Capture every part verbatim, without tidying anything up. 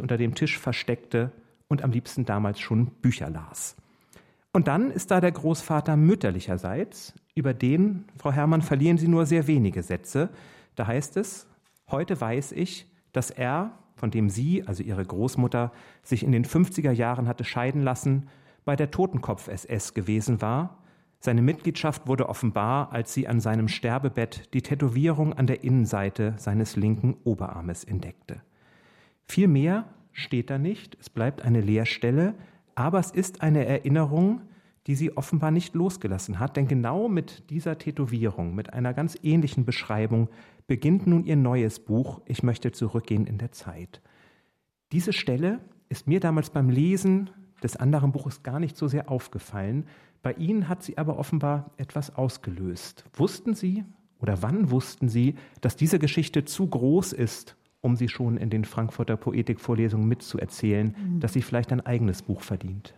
unter dem Tisch versteckte und am liebsten damals schon Bücher las. Und dann ist da der Großvater mütterlicherseits, über den, Frau Herrmann, verlieren Sie nur sehr wenige Sätze. Da heißt es: Heute weiß ich, dass er, von dem sie, also ihre Großmutter, sich in den fünfziger Jahren hatte scheiden lassen, bei der Totenkopf-S S gewesen war. Seine Mitgliedschaft wurde offenbar, als sie an seinem Sterbebett die Tätowierung an der Innenseite seines linken Oberarmes entdeckte. Viel mehr steht da nicht, es bleibt eine Leerstelle, aber es ist eine Erinnerung, die sie offenbar nicht losgelassen hat, denn genau mit dieser Tätowierung, mit einer ganz ähnlichen Beschreibung, beginnt nun ihr neues Buch Ich möchte zurückgehen in der Zeit. Diese Stelle ist mir damals beim Lesen des anderen Buches gar nicht so sehr aufgefallen. Bei Ihnen hat sie aber offenbar etwas ausgelöst. Wussten Sie oder wann wussten Sie, dass diese Geschichte zu groß ist, um sie schon in den Frankfurter Poetikvorlesungen mitzuerzählen, mhm. dass sie vielleicht ein eigenes Buch verdient?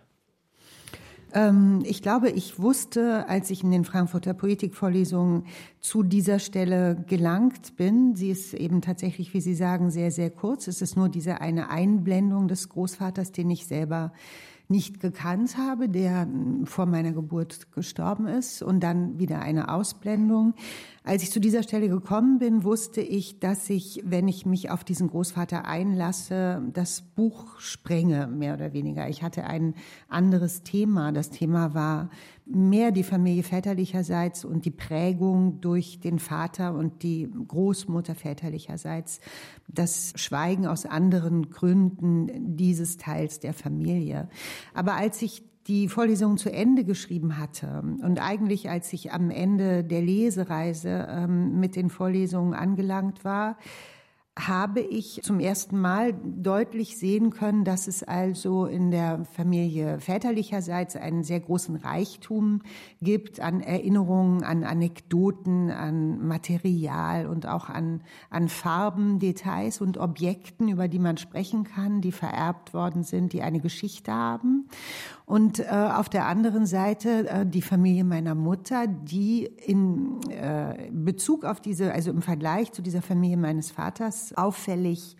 Ähm, ich glaube, ich wusste, als ich in den Frankfurter Poetikvorlesungen zu dieser Stelle gelangt bin, sie ist eben tatsächlich, wie Sie sagen, sehr, sehr kurz. Es ist nur diese eine Einblendung des Großvaters, den ich selber nicht gekannt habe, der vor meiner Geburt gestorben ist, und dann wieder eine Ausblendung. Als ich zu dieser Stelle gekommen bin, wusste ich, dass ich, wenn ich mich auf diesen Großvater einlasse, das Buch sprenge, mehr oder weniger. Ich hatte ein anderes Thema. Das Thema war mehr die Familie väterlicherseits und die Prägung durch den Vater und die Großmutter väterlicherseits. Das Schweigen aus anderen Gründen dieses Teils der Familie. Aber als ich die Vorlesung zu Ende geschrieben hatte und eigentlich als ich am Ende der Lesereise ähm, mit den Vorlesungen angelangt war, habe ich zum ersten Mal deutlich sehen können, dass es also in der Familie väterlicherseits einen sehr großen Reichtum gibt an Erinnerungen, an Anekdoten, an Material und auch an, an Farben, Details und Objekten, über die man sprechen kann, die vererbt worden sind, die eine Geschichte haben. Und äh, auf der anderen Seite äh, die Familie meiner Mutter, die in äh, Bezug auf diese, also im Vergleich zu dieser Familie meines Vaters, auffällig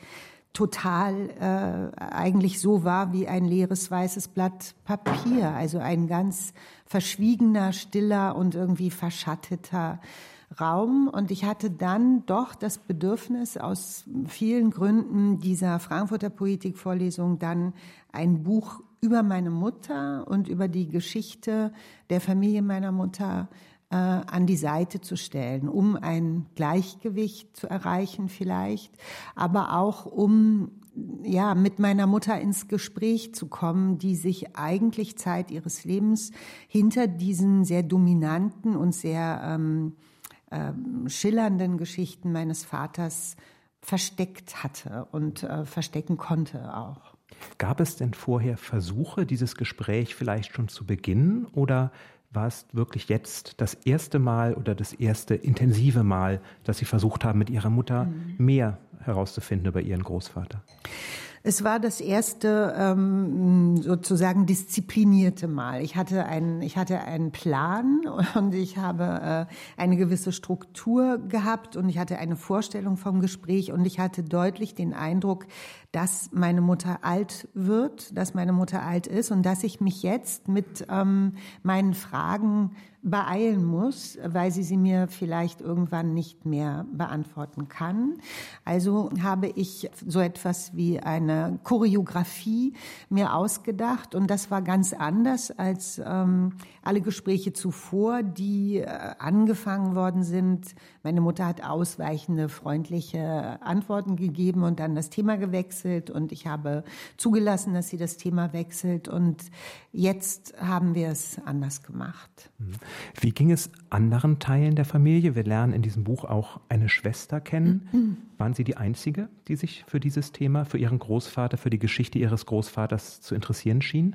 total äh, eigentlich so war wie ein leeres weißes Blatt Papier. Also ein ganz verschwiegener, stiller und irgendwie verschatteter Raum. Und ich hatte dann doch das Bedürfnis, aus vielen Gründen dieser Frankfurter Poetikvorlesung dann ein Buch über meine Mutter und über die Geschichte der Familie meiner Mutter äh, an die Seite zu stellen, um ein Gleichgewicht zu erreichen vielleicht, aber auch um ja mit meiner Mutter ins Gespräch zu kommen, die sich eigentlich Zeit ihres Lebens hinter diesen sehr dominanten und sehr ähm, äh, schillernden Geschichten meines Vaters versteckt hatte und äh, verstecken konnte auch. Gab es denn vorher Versuche, dieses Gespräch vielleicht schon zu beginnen, oder war es wirklich jetzt das erste Mal oder das erste intensive Mal, dass Sie versucht haben, mit Ihrer Mutter mhm. mehr herauszufinden über Ihren Großvater? Es war das erste ähm, sozusagen disziplinierte Mal. Ich hatte einen, ich hatte einen Plan und ich habe äh, eine gewisse Struktur gehabt und ich hatte eine Vorstellung vom Gespräch und ich hatte deutlich den Eindruck, dass meine Mutter alt wird, dass meine Mutter alt ist und dass ich mich jetzt mit ähm, meinen Fragen beeilen muss, weil sie sie mir vielleicht irgendwann nicht mehr beantworten kann. Also habe ich so etwas wie eine Choreografie mir ausgedacht und das war ganz anders als ähm, alle Gespräche zuvor, die äh, angefangen worden sind. Meine Mutter hat ausweichende, freundliche Antworten gegeben und dann das Thema gewechselt und ich habe zugelassen, dass sie das Thema wechselt und jetzt haben wir es anders gemacht. Wie ging es anderen Teilen der Familie? Wir lernen in diesem Buch auch eine Schwester kennen. Mhm. Waren Sie die Einzige, die sich für dieses Thema, für Ihren Großvater, für die Geschichte Ihres Großvaters zu interessieren schien?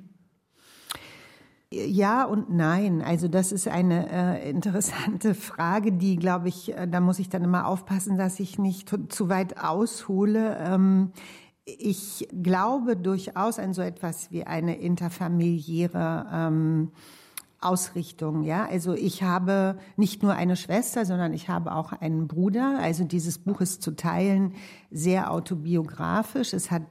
Ja und nein. Also das ist eine äh, interessante Frage, die, glaube ich, äh, da muss ich dann immer aufpassen, dass ich nicht zu, zu weit aushole. Ähm, ich glaube durchaus an so etwas wie eine interfamiliäre ähm, Ausrichtung, ja. Also ich habe nicht nur eine Schwester, sondern ich habe auch einen Bruder. Also dieses Buch ist zu Teilen sehr autobiografisch. Es hat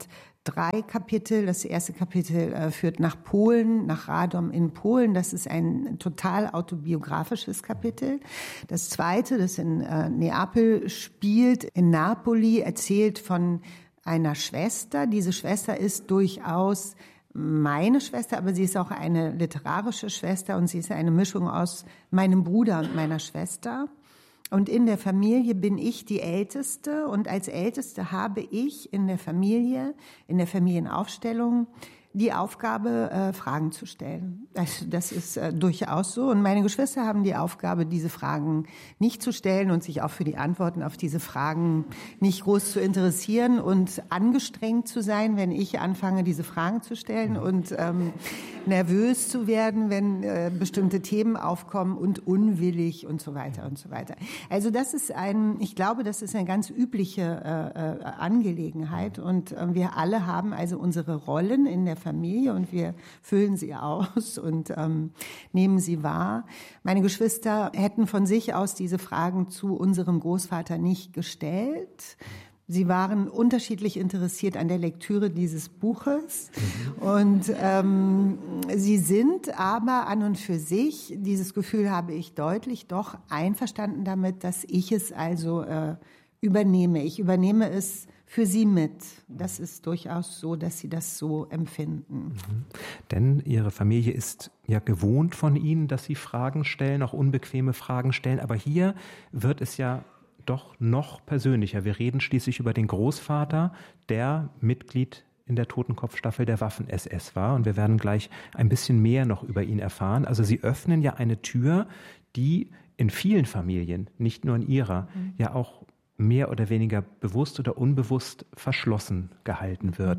drei Kapitel. Das erste Kapitel äh, führt nach Polen, nach Radom in Polen. Das ist ein total autobiografisches Kapitel. Das zweite, das in äh, Neapel spielt, in Napoli, erzählt von einer Schwester. Diese Schwester ist durchaus meine Schwester, aber sie ist auch eine literarische Schwester und sie ist eine Mischung aus meinem Bruder und meiner Schwester. Und in der Familie bin ich die Älteste und als Älteste habe ich in der Familie, in der Familienaufstellung die Aufgabe, äh, Fragen zu stellen. Das, das ist äh, durchaus so. Und meine Geschwister haben die Aufgabe, diese Fragen nicht zu stellen und sich auch für die Antworten auf diese Fragen nicht groß zu interessieren und angestrengt zu sein, wenn ich anfange, diese Fragen zu stellen und ähm, nervös zu werden, wenn äh, bestimmte Themen aufkommen und unwillig und so weiter und so weiter. Also das ist ein, ich glaube, das ist eine ganz übliche äh, äh, Angelegenheit und äh, wir alle haben also unsere Rollen in der Familie und wir füllen sie aus und ähm, nehmen sie wahr. Meine Geschwister hätten von sich aus diese Fragen zu unserem Großvater nicht gestellt. Sie waren unterschiedlich interessiert an der Lektüre dieses Buches mhm. und ähm, sie sind aber an und für sich, dieses Gefühl habe ich deutlich, doch einverstanden damit, dass ich es also äh, übernehme. Ich übernehme es für sie mit. Das ist durchaus so, dass sie das so empfinden. Mhm. Denn Ihre Familie ist ja gewohnt von Ihnen, dass Sie Fragen stellen, auch unbequeme Fragen stellen. Aber hier wird es ja doch noch persönlicher. Wir reden schließlich über den Großvater, der Mitglied in der Totenkopfstaffel der Waffen-S S war. Und wir werden gleich ein bisschen mehr noch über ihn erfahren. Also Sie öffnen ja eine Tür, die in vielen Familien, nicht nur in Ihrer, mhm. ja auch mehr oder weniger bewusst oder unbewusst verschlossen gehalten wird.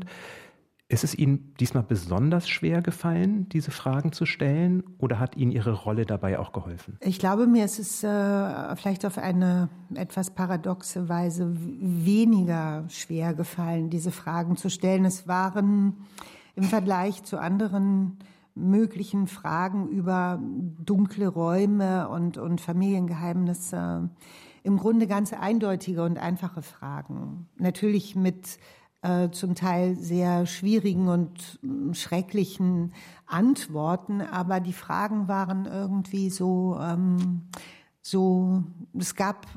Ist es Ihnen diesmal besonders schwer gefallen, diese Fragen zu stellen, oder hat Ihnen Ihre Rolle dabei auch geholfen? Ich glaube, mir ist es äh, vielleicht auf eine etwas paradoxe Weise weniger schwer gefallen, diese Fragen zu stellen. Es waren im Vergleich zu anderen möglichen Fragen über dunkle Räume und, und Familiengeheimnisse im Grunde ganz eindeutige und einfache Fragen. Natürlich mit äh, zum Teil sehr schwierigen und äh, schrecklichen Antworten, aber die Fragen waren irgendwie so, ähm, so, es gab,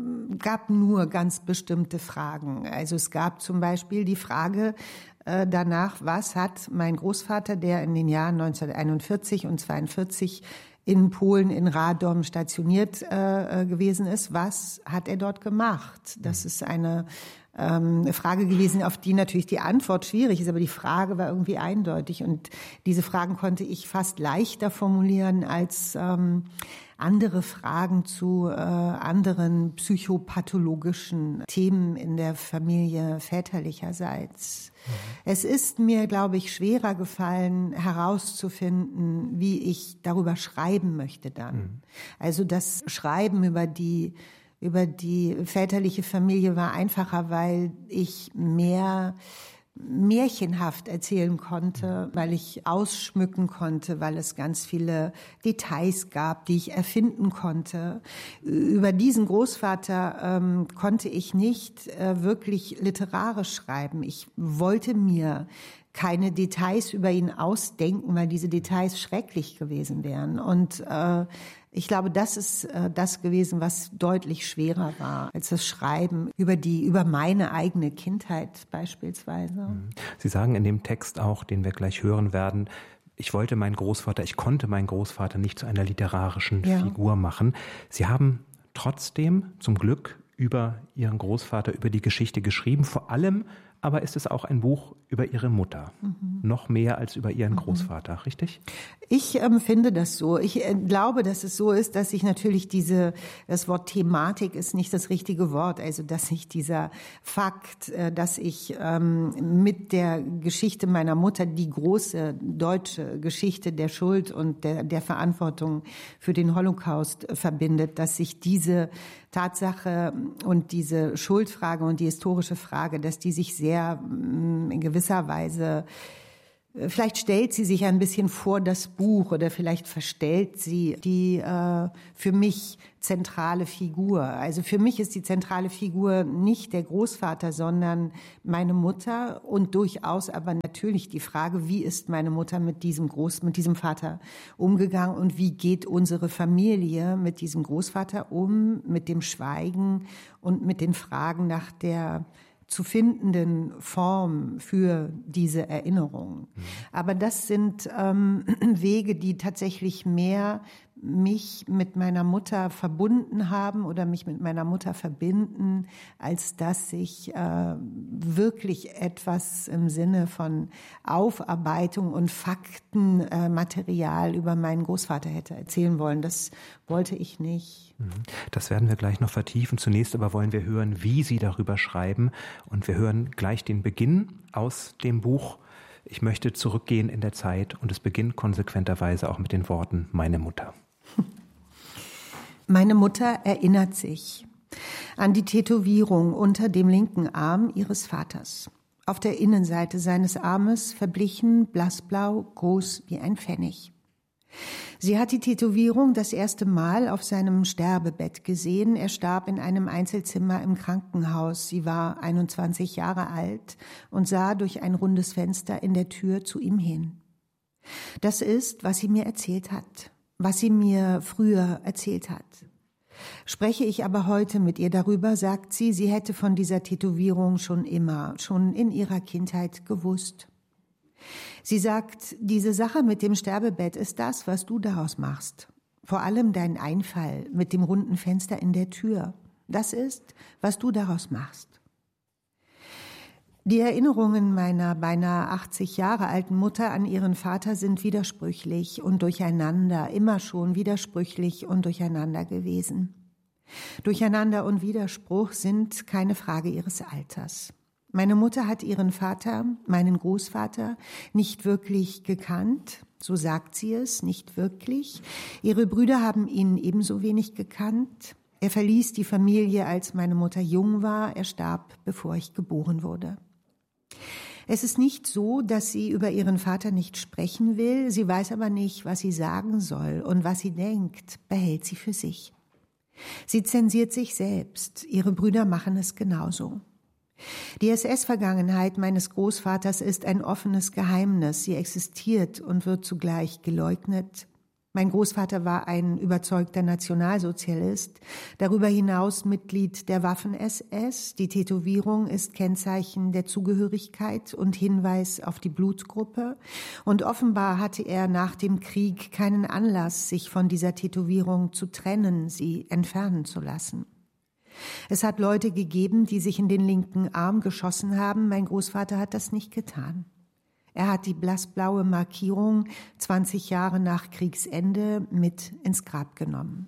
gab nur ganz bestimmte Fragen. Also es gab zum Beispiel die Frage äh, danach, was hat mein Großvater, der in den Jahren neunzehnhunderteinundvierzig und zweiundvierzig in Polen, in Radom stationiert äh, gewesen ist. Was hat er dort gemacht? Das ist eine ähm, Frage gewesen, auf die natürlich die Antwort schwierig ist, aber die Frage war irgendwie eindeutig. Und diese Fragen konnte ich fast leichter formulieren als ähm, andere Fragen zu äh, anderen psychopathologischen Themen in der Familie väterlicherseits. Mhm. Es ist mir, glaube ich, schwerer gefallen, herauszufinden, wie ich darüber schreiben möchte dann. Mhm. Also das Schreiben über die über die väterliche Familie war einfacher, weil ich mehr märchenhaft erzählen konnte, weil ich ausschmücken konnte, weil es ganz viele Details gab, die ich erfinden konnte. Über diesen Großvater ähm, konnte ich nicht äh, wirklich literarisch schreiben. Ich wollte mir keine Details über ihn ausdenken, weil diese Details schrecklich gewesen wären. Und äh, ich glaube, das ist äh, das gewesen, was deutlich schwerer war als das Schreiben über die, über meine eigene Kindheit beispielsweise. Sie sagen in dem Text auch, den wir gleich hören werden, ich wollte meinen Großvater, ich konnte meinen Großvater nicht zu einer literarischen ja. Figur machen. Sie haben trotzdem zum Glück über Ihren Großvater, über die Geschichte geschrieben. Vor allem aber ist es auch ein Buch über Ihre Mutter. Mhm. Noch mehr als über Ihren mhm. Großvater, richtig? Ich empfinde ähm, das so. Ich äh, glaube, dass es so ist, dass ich natürlich diese, das Wort Thematik ist nicht das richtige Wort. Also, dass ich dieser Fakt, äh, dass ich ähm, mit der Geschichte meiner Mutter die große deutsche Geschichte der Schuld und der, der Verantwortung für den Holocaust äh, verbindet, dass sich diese Tatsache und diese Schuldfrage und die historische Frage, dass die sich sehr in gewisser Weise Vielleicht stellt sie sich ein bisschen vor das Buch oder vielleicht verstellt sie die äh, für mich zentrale Figur. Also für mich ist die zentrale Figur nicht der Großvater, sondern meine Mutter und durchaus aber natürlich die Frage, wie ist meine Mutter mit diesem Groß, mit diesem Vater umgegangen und wie geht unsere Familie mit diesem Großvater um, mit dem Schweigen und mit den Fragen nach der zu findenden Form für diese Erinnerung. Mhm. Aber das sind ähm, Wege, die tatsächlich mehr mich mit meiner Mutter verbunden haben oder mich mit meiner Mutter verbinden, als dass ich äh, wirklich etwas im Sinne von Aufarbeitung und Faktenmaterial äh, über meinen Großvater hätte erzählen wollen. Das wollte ich nicht. Das werden wir gleich noch vertiefen. Zunächst aber wollen wir hören, wie Sie darüber schreiben. Und wir hören gleich den Beginn aus dem Buch. Ich möchte zurückgehen in der Zeit und es beginnt konsequenterweise auch mit den Worten meine Mutter. Meine Mutter erinnert sich an die Tätowierung unter dem linken Arm ihres Vaters. Auf der Innenseite seines Armes verblichen, blassblau, groß wie ein Pfennig. Sie hat die Tätowierung das erste Mal auf seinem Sterbebett gesehen. Er starb in einem Einzelzimmer im Krankenhaus. Sie war einundzwanzig Jahre alt und sah durch ein rundes Fenster in der Tür zu ihm hin. Das ist, was sie mir erzählt hat, was sie mir früher erzählt hat. Spreche ich aber heute mit ihr darüber, sagt sie, sie hätte von dieser Tätowierung schon immer, schon in ihrer Kindheit gewusst. Sie sagt, diese Sache mit dem Sterbebett ist das, was du daraus machst. Vor allem dein Einfall mit dem runden Fenster in der Tür. Das ist, was du daraus machst. Die Erinnerungen meiner beinahe achtzig Jahre alten Mutter an ihren Vater sind widersprüchlich und durcheinander, immer schon widersprüchlich und durcheinander gewesen. Durcheinander und Widerspruch sind keine Frage ihres Alters. Meine Mutter hat ihren Vater, meinen Großvater, nicht wirklich gekannt, so sagt sie es, nicht wirklich. Ihre Brüder haben ihn ebenso wenig gekannt. Er verließ die Familie, als meine Mutter jung war. Er starb, bevor ich geboren wurde. Es ist nicht so, dass sie über ihren Vater nicht sprechen will. Sie weiß aber nicht, was sie sagen soll. Und was sie denkt, behält sie für sich. Sie zensiert sich selbst. Ihre Brüder machen es genauso. Die S S-Vergangenheit meines Großvaters ist ein offenes Geheimnis. Sie existiert und wird zugleich geleugnet. Mein Großvater war ein überzeugter Nationalsozialist, darüber hinaus Mitglied der Waffen-S S. Die Tätowierung ist Kennzeichen der Zugehörigkeit und Hinweis auf die Blutgruppe. Und offenbar hatte er nach dem Krieg keinen Anlass, sich von dieser Tätowierung zu trennen, sie entfernen zu lassen. Es hat Leute gegeben, die sich in den linken Arm geschossen haben. Mein Großvater hat das nicht getan. Er hat die blassblaue Markierung zwanzig Jahre nach Kriegsende mit ins Grab genommen.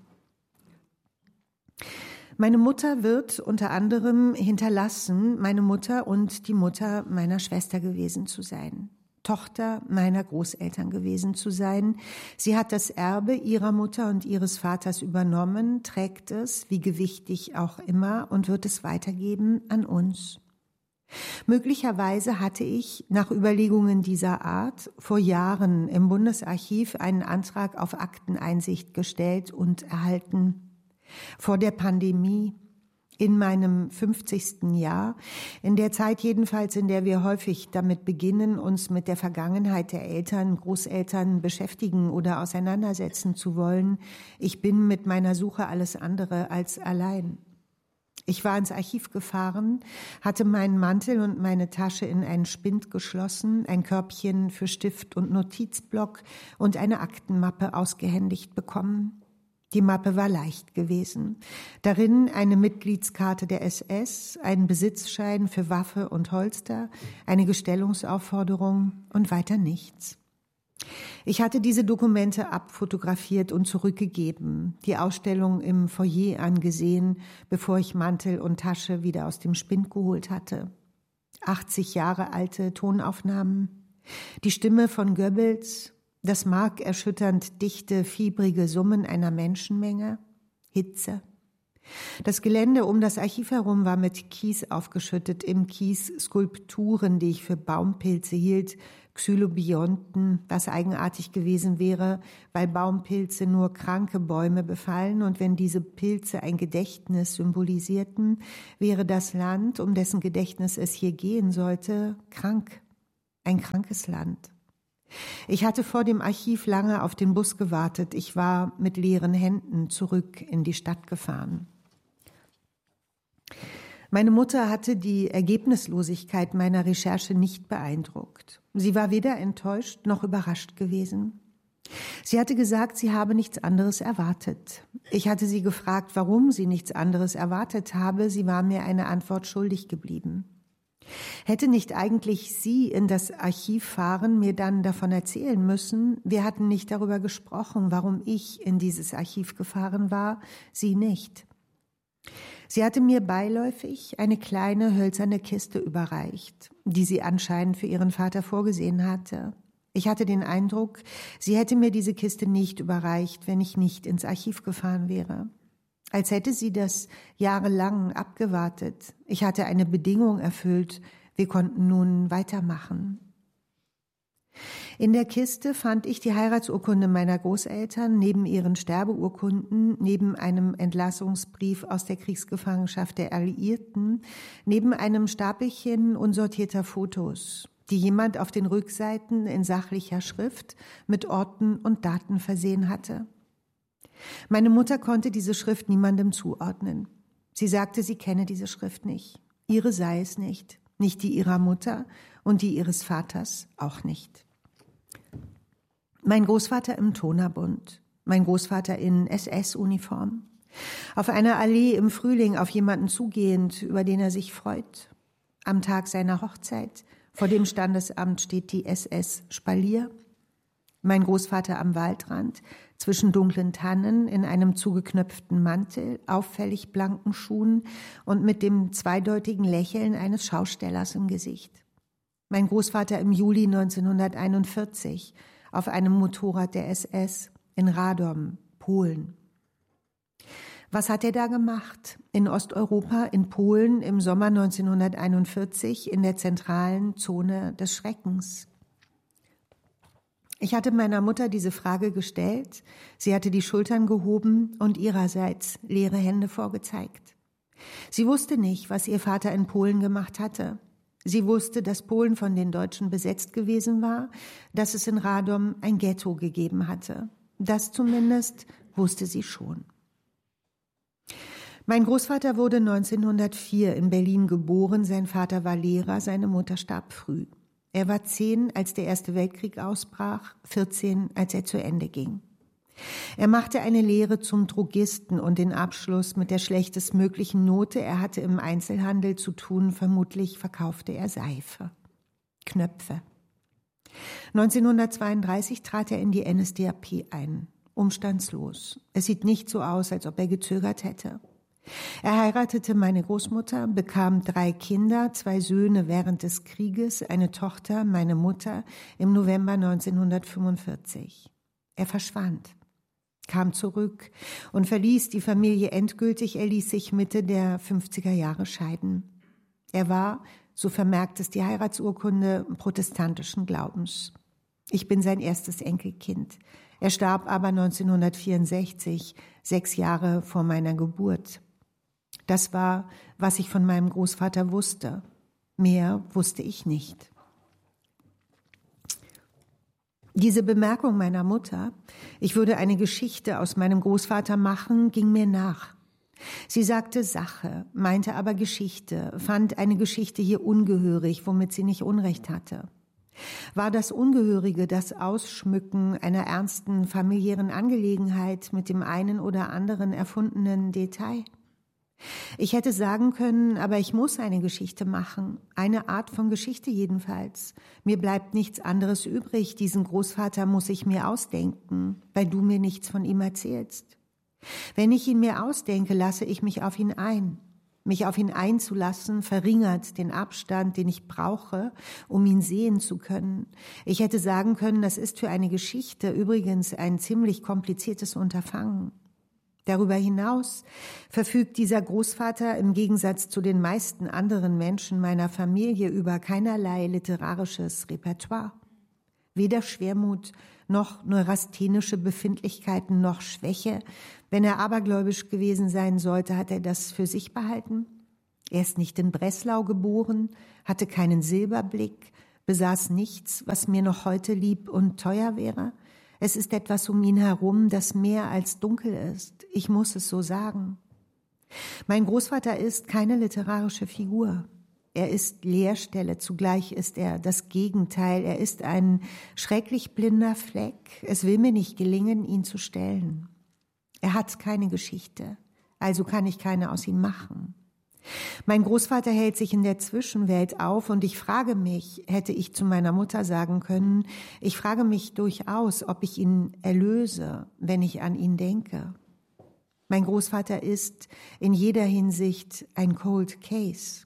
Meine Mutter wird unter anderem hinterlassen, meine Mutter und die Mutter meiner Schwester gewesen zu sein. Tochter meiner Großeltern gewesen zu sein. Sie hat das Erbe ihrer Mutter und ihres Vaters übernommen, trägt es, wie gewichtig auch immer, und wird es weitergeben an uns. Möglicherweise hatte ich nach Überlegungen dieser Art vor Jahren im Bundesarchiv einen Antrag auf Akteneinsicht gestellt und erhalten. Vor der Pandemie, in meinem fünfzigsten Jahr, in der Zeit jedenfalls, in der wir häufig damit beginnen, uns mit der Vergangenheit der Eltern, Großeltern beschäftigen oder auseinandersetzen zu wollen. Ich bin mit meiner Suche alles andere als allein. Ich war ins Archiv gefahren, hatte meinen Mantel und meine Tasche in einen Spind geschlossen, ein Körbchen für Stift und Notizblock und eine Aktenmappe ausgehändigt bekommen. Die Mappe war leicht gewesen. Darin eine Mitgliedskarte der S S, ein Besitzschein für Waffe und Holster, eine Gestellungsaufforderung und weiter nichts. Ich hatte diese Dokumente abfotografiert und zurückgegeben, die Ausstellung im Foyer angesehen, bevor ich Mantel und Tasche wieder aus dem Spind geholt hatte. achtzig Jahre alte Tonaufnahmen, die Stimme von Goebbels, das markerschütternd dichte, fiebrige Summen einer Menschenmenge, Hitze, Das Gelände um das Archiv herum war mit Kies aufgeschüttet, im Kies Skulpturen, die ich für Baumpilze hielt, Xylobionten, was eigenartig gewesen wäre, weil Baumpilze nur kranke Bäume befallen, und wenn diese Pilze ein Gedächtnis symbolisierten, wäre das Land, um dessen Gedächtnis es hier gehen sollte, krank, ein krankes Land. Ich hatte vor dem Archiv lange auf den Bus gewartet. Ich war mit leeren Händen zurück in die Stadt gefahren. Meine Mutter hatte die Ergebnislosigkeit meiner Recherche nicht beeindruckt. Sie war weder enttäuscht noch überrascht gewesen. Sie hatte gesagt, sie habe nichts anderes erwartet. Ich hatte sie gefragt, warum sie nichts anderes erwartet habe. Sie war mir eine Antwort schuldig geblieben. Hätte nicht eigentlich sie in das Archiv fahren, mir dann davon erzählen müssen? Wir hatten nicht darüber gesprochen, warum ich in dieses Archiv gefahren war, sie nicht. Sie hatte mir beiläufig eine kleine hölzerne Kiste überreicht, die sie anscheinend für ihren Vater vorgesehen hatte. Ich hatte den Eindruck, sie hätte mir diese Kiste nicht überreicht, wenn ich nicht ins Archiv gefahren wäre. Als hätte sie das jahrelang abgewartet. Ich hatte eine Bedingung erfüllt. Wir konnten nun weitermachen. In der Kiste fand ich die Heiratsurkunde meiner Großeltern, neben ihren Sterbeurkunden, neben einem Entlassungsbrief aus der Kriegsgefangenschaft der Alliierten, neben einem Stapelchen unsortierter Fotos, die jemand auf den Rückseiten in sachlicher Schrift mit Orten und Daten versehen hatte. Meine Mutter konnte diese Schrift niemandem zuordnen. Sie sagte, sie kenne diese Schrift nicht. Ihre sei es nicht, nicht die ihrer Mutter und die ihres Vaters auch nicht. Mein Großvater im Tonerbund, mein Großvater in S S-Uniform, auf einer Allee im Frühling auf jemanden zugehend, über den er sich freut. Am Tag seiner Hochzeit, vor dem Standesamt steht die S S Spalier. Mein Großvater am Waldrand, zwischen dunklen Tannen, in einem zugeknöpften Mantel, auffällig blanken Schuhen und mit dem zweideutigen Lächeln eines Schaustellers im Gesicht. Mein Großvater im Juli neunzehnhunderteinundvierzig, auf einem Motorrad der S S in Radom, Polen. Was hat er da gemacht? In Osteuropa, in Polen im Sommer neunzehnhunderteinundvierzig, in der zentralen Zone des Schreckens. Ich hatte meiner Mutter diese Frage gestellt, sie hatte die Schultern gehoben und ihrerseits leere Hände vorgezeigt. Sie wusste nicht, was ihr Vater in Polen gemacht hatte. Sie wusste, dass Polen von den Deutschen besetzt gewesen war, dass es in Radom ein Ghetto gegeben hatte. Das zumindest wusste sie schon. Mein Großvater wurde neunzehnhundertvier in Berlin geboren, sein Vater war Lehrer, seine Mutter starb früh. Er war zehn, als der Erste Weltkrieg ausbrach, vierzehn, als er zu Ende ging. Er machte eine Lehre zum Drogisten und den Abschluss mit der schlechtestmöglichen Note. Er hatte im Einzelhandel zu tun, vermutlich verkaufte er Seife, Knöpfe. neunzehnhundertzweiunddreißig trat er in die N S D A P ein, umstandslos. Es sieht nicht so aus, als ob er gezögert hätte. Er heiratete meine Großmutter, bekam drei Kinder, zwei Söhne während des Krieges, eine Tochter, meine Mutter, im November neunzehnhundertfünfundvierzig. Er verschwand, kam zurück und verließ die Familie endgültig. Er ließ sich Mitte der fünfziger Jahre scheiden. Er war, so vermerkt es die Heiratsurkunde, protestantischen Glaubens. Ich bin sein erstes Enkelkind. Er starb aber neunzehnhundertvierundsechzig, sechs Jahre vor meiner Geburt. Das war, was ich von meinem Großvater wusste. Mehr wusste ich nicht. Diese Bemerkung meiner Mutter, ich würde eine Geschichte aus meinem Großvater machen, ging mir nach. Sie sagte Sache, meinte aber Geschichte, fand eine Geschichte hier ungehörig, womit sie nicht Unrecht hatte. War das Ungehörige das Ausschmücken einer ernsten familiären Angelegenheit mit dem einen oder anderen erfundenen Detail? Ich hätte sagen können, aber ich muss eine Geschichte machen, eine Art von Geschichte jedenfalls. Mir bleibt nichts anderes übrig, diesen Großvater muss ich mir ausdenken, weil du mir nichts von ihm erzählst. Wenn ich ihn mir ausdenke, lasse ich mich auf ihn ein. Mich auf ihn einzulassen, verringert den Abstand, den ich brauche, um ihn sehen zu können. Ich hätte sagen können, das ist für eine Geschichte übrigens ein ziemlich kompliziertes Unterfangen. Darüber hinaus verfügt dieser Großvater im Gegensatz zu den meisten anderen Menschen meiner Familie über keinerlei literarisches Repertoire. Weder Schwermut noch neurasthenische Befindlichkeiten noch Schwäche. Wenn er abergläubisch gewesen sein sollte, hat er das für sich behalten. Er ist nicht in Breslau geboren, hatte keinen Silberblick, besaß nichts, was mir noch heute lieb und teuer wäre. Es ist etwas um ihn herum, das mehr als dunkel ist. Ich muss es so sagen. Mein Großvater ist keine literarische Figur. Er ist Leerstelle, zugleich ist er das Gegenteil. Er ist ein schrecklich blinder Fleck. Es will mir nicht gelingen, ihn zu stellen. Er hat keine Geschichte, also kann ich keine aus ihm machen. Mein Großvater hält sich in der Zwischenwelt auf und ich frage mich, hätte ich zu meiner Mutter sagen können, ich frage mich durchaus, ob ich ihn erlöse, wenn ich an ihn denke. Mein Großvater ist in jeder Hinsicht ein Cold Case.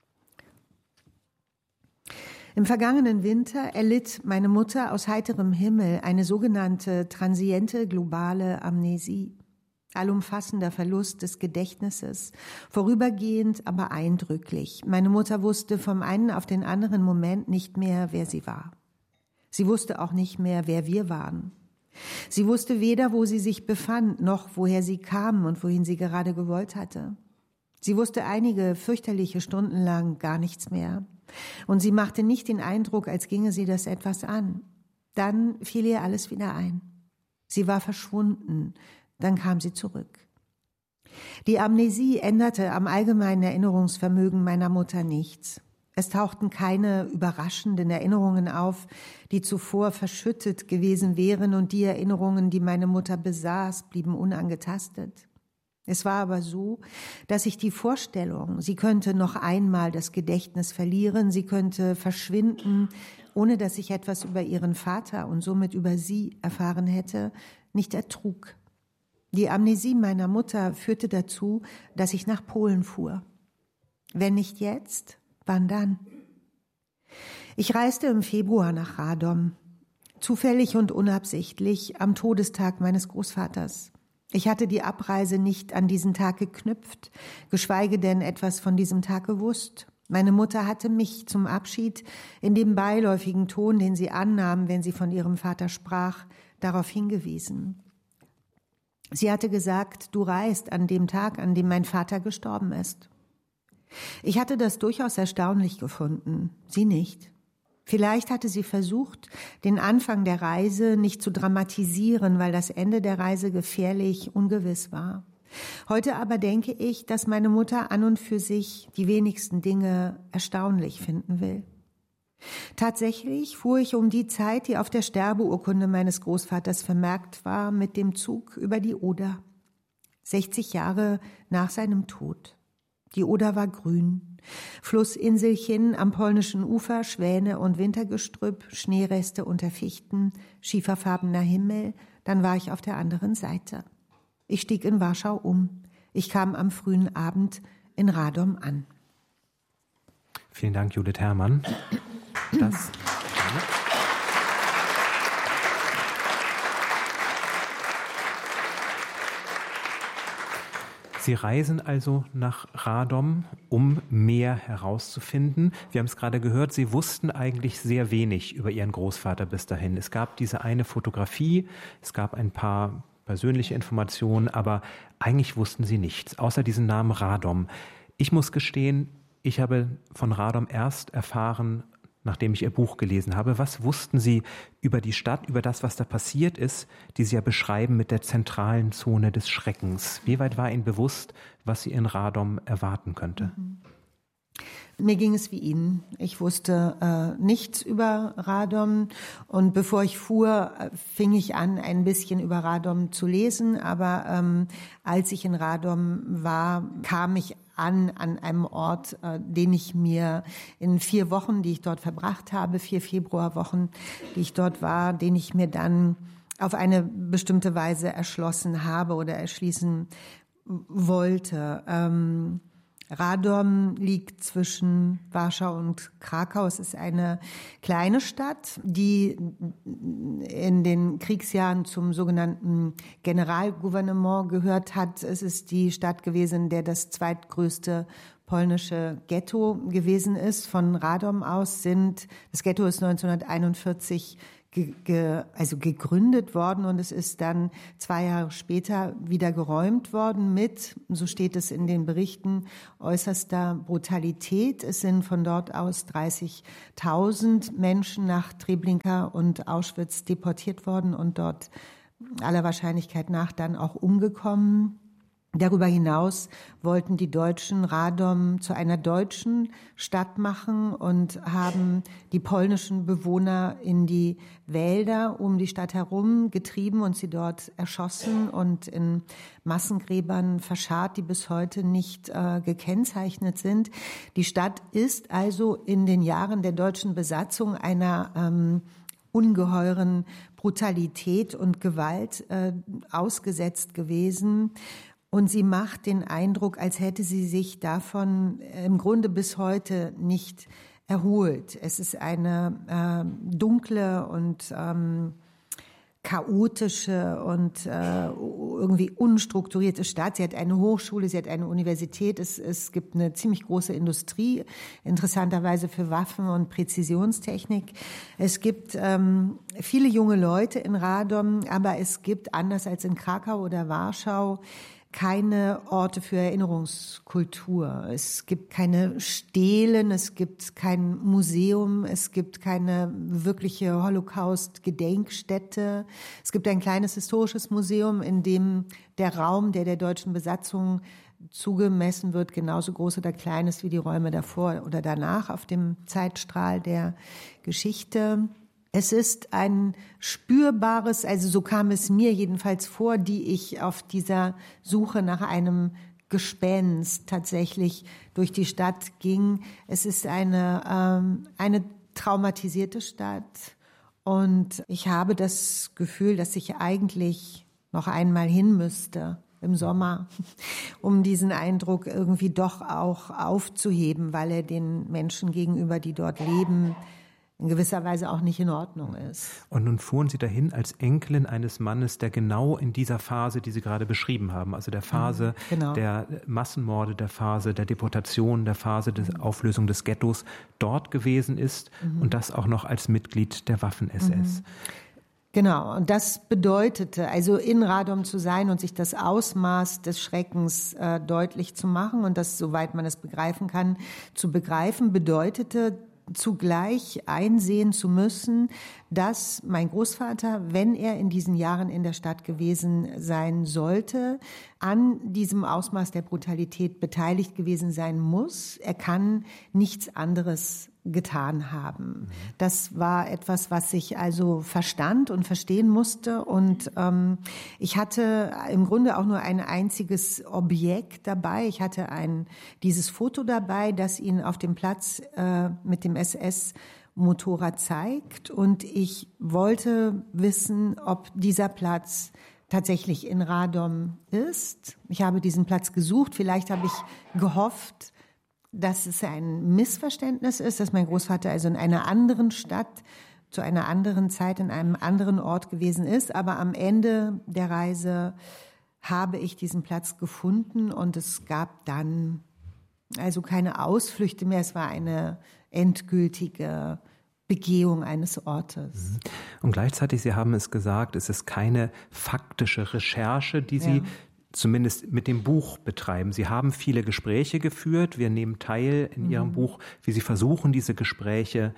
Im vergangenen Winter erlitt meine Mutter aus heiterem Himmel eine sogenannte transiente globale Amnesie. Allumfassender Verlust des Gedächtnisses, vorübergehend, aber eindrücklich. Meine Mutter wusste vom einen auf den anderen Moment nicht mehr, wer sie war. Sie wusste auch nicht mehr, wer wir waren. Sie wusste weder, wo sie sich befand, noch woher sie kam und wohin sie gerade gewollt hatte. Sie wusste einige fürchterliche Stunden lang gar nichts mehr. Und sie machte nicht den Eindruck, als ginge sie das etwas an. Dann fiel ihr alles wieder ein. Sie war verschwunden. Dann kam sie zurück. Die Amnesie änderte am allgemeinen Erinnerungsvermögen meiner Mutter nichts. Es tauchten keine überraschenden Erinnerungen auf, die zuvor verschüttet gewesen wären, und die Erinnerungen, die meine Mutter besaß, blieben unangetastet. Es war aber so, dass ich die Vorstellung, sie könnte noch einmal das Gedächtnis verlieren, sie könnte verschwinden, ohne dass ich etwas über ihren Vater und somit über sie erfahren hätte, nicht ertrug. Die Amnesie meiner Mutter führte dazu, dass ich nach Polen fuhr. Wenn nicht jetzt, wann dann? Ich reiste im Februar nach Radom, zufällig und unabsichtlich am Todestag meines Großvaters. Ich hatte die Abreise nicht an diesen Tag geknüpft, geschweige denn etwas von diesem Tag gewusst. Meine Mutter hatte mich zum Abschied in dem beiläufigen Ton, den sie annahm, wenn sie von ihrem Vater sprach, darauf hingewiesen. Sie hatte gesagt, du reist an dem Tag, an dem mein Vater gestorben ist. Ich hatte das durchaus erstaunlich gefunden, sie nicht. Vielleicht hatte sie versucht, den Anfang der Reise nicht zu dramatisieren, weil das Ende der Reise gefährlich ungewiss war. Heute aber denke ich, dass meine Mutter an und für sich die wenigsten Dinge erstaunlich finden will. Tatsächlich fuhr ich um die Zeit, die auf der Sterbeurkunde meines Großvaters vermerkt war, mit dem Zug über die Oder. sechzig Jahre nach seinem Tod. Die Oder war grün. Flussinselchen am polnischen Ufer, Schwäne und Wintergestrüpp, Schneereste unter Fichten, schieferfarbener Himmel. Dann war ich auf der anderen Seite. Ich stieg in Warschau um. Ich kam am frühen Abend in Radom an. Vielen Dank, Judith Herrmann. Das Sie reisen also nach Radom, um mehr herauszufinden. Wir haben es gerade gehört, Sie wussten eigentlich sehr wenig über Ihren Großvater bis dahin. Es gab diese eine Fotografie, es gab ein paar persönliche Informationen, aber eigentlich wussten Sie nichts, außer diesen Namen Radom. Ich muss gestehen, ich habe von Radom erst erfahren, nachdem ich Ihr Buch gelesen habe. Was wussten Sie über die Stadt, über das, was da passiert ist, die Sie ja beschreiben mit der zentralen Zone des Schreckens? Wie weit war Ihnen bewusst, was Sie in Radom erwarten könnte? Mhm. Mir ging es wie Ihnen. Ich wusste äh, nichts über Radom und bevor ich fuhr, äh, fing ich an, ein bisschen über Radom zu lesen. Aber ähm, als ich in Radom war, kam ich an an einem Ort, äh, den ich mir in vier Wochen, die ich dort verbracht habe, vier Februarwochen, die ich dort war, den ich mir dann auf eine bestimmte Weise erschlossen habe oder erschließen wollte. Ähm, Radom liegt zwischen Warschau und Krakau. Es ist eine kleine Stadt, die in den Kriegsjahren zum sogenannten Generalgouvernement gehört hat. Es ist die Stadt gewesen, in der das zweitgrößte polnische Ghetto gewesen ist. Von Radom aus sind, das Ghetto ist neunzehnhunderteinundvierzig Ge, ge, also gegründet worden und es ist dann zwei Jahre später wieder geräumt worden mit, so steht es in den Berichten, äußerster Brutalität. Es sind von dort aus dreißigtausend Menschen nach Treblinka und Auschwitz deportiert worden und dort aller Wahrscheinlichkeit nach dann auch umgekommen. Darüber hinaus wollten die Deutschen Radom zu einer deutschen Stadt machen und haben die polnischen Bewohner in die Wälder um die Stadt herum getrieben und sie dort erschossen und in Massengräbern verscharrt, die bis heute nicht äh, gekennzeichnet sind. Die Stadt ist also in den Jahren der deutschen Besatzung einer ähm, ungeheuren Brutalität und Gewalt äh, ausgesetzt gewesen. Und sie macht den Eindruck, als hätte sie sich davon im Grunde bis heute nicht erholt. Es ist eine äh, dunkle und ähm, chaotische und äh, irgendwie unstrukturierte Stadt. Sie hat eine Hochschule, sie hat eine Universität. Es, es gibt eine ziemlich große Industrie, interessanterweise für Waffen und Präzisionstechnik. Es gibt ähm, viele junge Leute in Radom, aber es gibt, anders als in Krakau oder Warschau, keine Orte für Erinnerungskultur. Es gibt keine Stelen, es gibt kein Museum, es gibt keine wirkliche Holocaust-Gedenkstätte. Es gibt ein kleines historisches Museum, in dem der Raum, der der deutschen Besatzung zugemessen wird, genauso groß oder klein ist wie die Räume davor oder danach auf dem Zeitstrahl der Geschichte. Es ist ein spürbares, also so kam es mir jedenfalls vor, die ich auf dieser Suche nach einem Gespenst tatsächlich durch die Stadt ging. Es ist eine, ähm, eine traumatisierte Stadt und ich habe das Gefühl, dass ich eigentlich noch einmal hin müsste im Sommer, um diesen Eindruck irgendwie doch auch aufzuheben, weil er den Menschen gegenüber, die dort leben, in gewisser Weise auch nicht in Ordnung ist. Und nun fuhren Sie dahin als Enkelin eines Mannes, der genau in dieser Phase, die Sie gerade beschrieben haben, also der Phase genau. der Massenmorde, der Phase der Deportation, der Phase der mhm. Auflösung des Ghettos dort gewesen ist mhm. und das auch noch als Mitglied der Waffen-S S. Mhm. Genau, und das bedeutete, also in Radom zu sein und sich das Ausmaß des Schreckens äh, deutlich zu machen und das, soweit man es begreifen kann, zu begreifen, bedeutete, zugleich einsehen zu müssen, dass mein Großvater, wenn er in diesen Jahren in der Stadt gewesen sein sollte, an diesem Ausmaß der Brutalität beteiligt gewesen sein muss. Er kann nichts anderes getan haben. Das war etwas, was ich also verstand und verstehen musste. Und ähm, ich hatte im Grunde auch nur ein einziges Objekt dabei. Ich hatte ein dieses Foto dabei, das ihn auf dem Platz äh, mit dem S S-Motorrad zeigt. Und ich wollte wissen, ob dieser Platz tatsächlich in Radom ist. Ich habe diesen Platz gesucht. Vielleicht habe ich gehofft, dass es ein Missverständnis ist, dass mein Großvater also in einer anderen Stadt, zu einer anderen Zeit, in einem anderen Ort gewesen ist. Aber am Ende der Reise habe ich diesen Platz gefunden und es gab dann also keine Ausflüchte mehr. Es war eine endgültige Begehung eines Ortes. Und gleichzeitig, Sie haben es gesagt, es ist keine faktische Recherche, die Sie ja. zumindest mit dem Buch betreiben. Sie haben viele Gespräche geführt. Wir nehmen teil in mhm. Ihrem Buch, wie Sie versuchen, diese Gespräche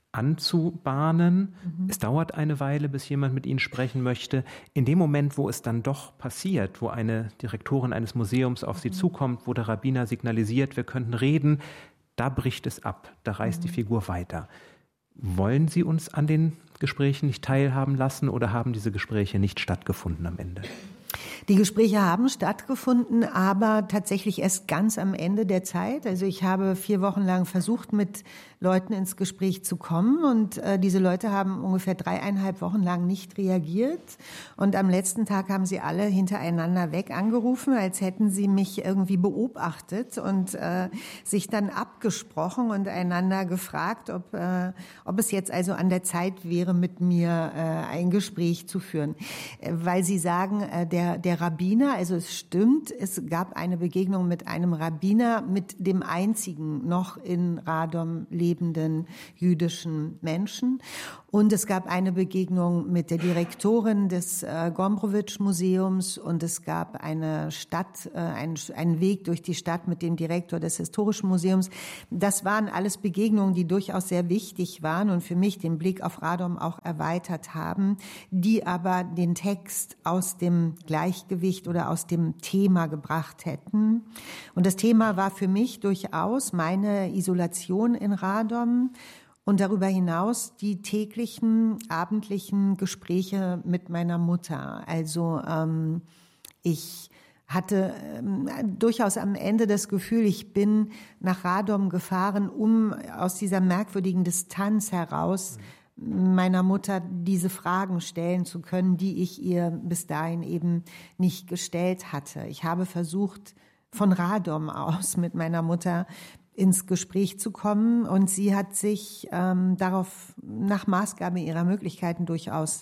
anzubahnen. Mhm. Es dauert eine Weile, bis jemand mit Ihnen sprechen möchte. In dem Moment, wo es dann doch passiert, wo eine Direktorin eines Museums auf Sie mhm. zukommt, wo der Rabbiner signalisiert, wir könnten reden, da bricht es ab, da reist mhm. die Figur weiter. Wollen Sie uns an den Gesprächen nicht teilhaben lassen oder haben diese Gespräche nicht stattgefunden am Ende? Die Gespräche haben stattgefunden, aber tatsächlich erst ganz am Ende der Zeit. Also ich habe vier Wochen lang versucht, mit Leuten ins Gespräch zu kommen und äh, diese Leute haben ungefähr dreieinhalb Wochen lang nicht reagiert und am letzten Tag haben sie alle hintereinander weg angerufen, als hätten sie mich irgendwie beobachtet und äh, sich dann abgesprochen und einander gefragt, ob, äh, ob es jetzt also an der Zeit wäre, mit mir äh, ein Gespräch zu führen. Äh, weil sie sagen, äh, der, der Rabbiner, also es stimmt, es gab eine Begegnung mit einem Rabbiner, mit dem einzigen noch in Radom lebenden jüdischen Menschen. Und es gab eine Begegnung mit der Direktorin des äh, Gombrowicz-Museums und es gab eine Stadt, äh, einen, einen Weg durch die Stadt mit dem Direktor des Historischen Museums. Das waren alles Begegnungen, die durchaus sehr wichtig waren und für mich den Blick auf Radom auch erweitert haben, die aber den Text aus dem Gleichgewicht oder aus dem Thema gebracht hätten. Und das Thema war für mich durchaus meine Isolation in Radom und darüber hinaus die täglichen, abendlichen Gespräche mit meiner Mutter. Also ähm, ich hatte ähm, durchaus am Ende das Gefühl, ich bin nach Radom gefahren, um aus dieser merkwürdigen Distanz heraus meiner Mutter diese Fragen stellen zu können, die ich ihr bis dahin eben nicht gestellt hatte. Ich habe versucht, von Radom aus mit meiner Mutter ins Gespräch zu kommen und sie hat sich ähm, darauf nach Maßgabe ihrer Möglichkeiten durchaus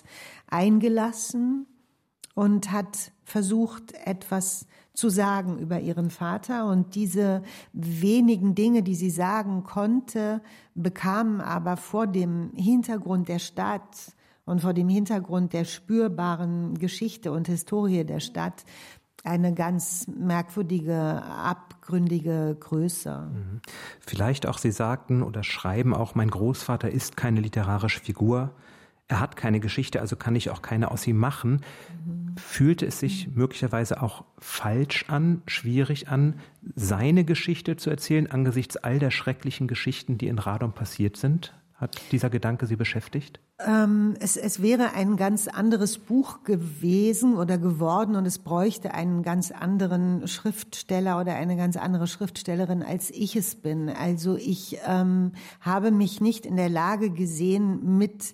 eingelassen und hat versucht, etwas zu sagen über ihren Vater. Und diese wenigen Dinge, die sie sagen konnte, bekamen aber vor dem Hintergrund der Stadt und vor dem Hintergrund der spürbaren Geschichte und Historie der Stadt eine ganz merkwürdige, abgründige Größe. Vielleicht auch, Sie sagten oder schreiben auch, mein Großvater ist keine literarische Figur. Er hat keine Geschichte, also kann ich auch keine aus ihm machen. Mhm. Fühlte es sich mhm. möglicherweise auch falsch an, schwierig an, seine Geschichte zu erzählen, angesichts all der schrecklichen Geschichten, die in Radom passiert sind? Hat dieser Gedanke Sie beschäftigt? Ähm, es, es wäre ein ganz anderes Buch gewesen oder geworden und es bräuchte einen ganz anderen Schriftsteller oder eine ganz andere Schriftstellerin, als ich es bin. Also ich ähm, habe mich nicht in der Lage gesehen, mit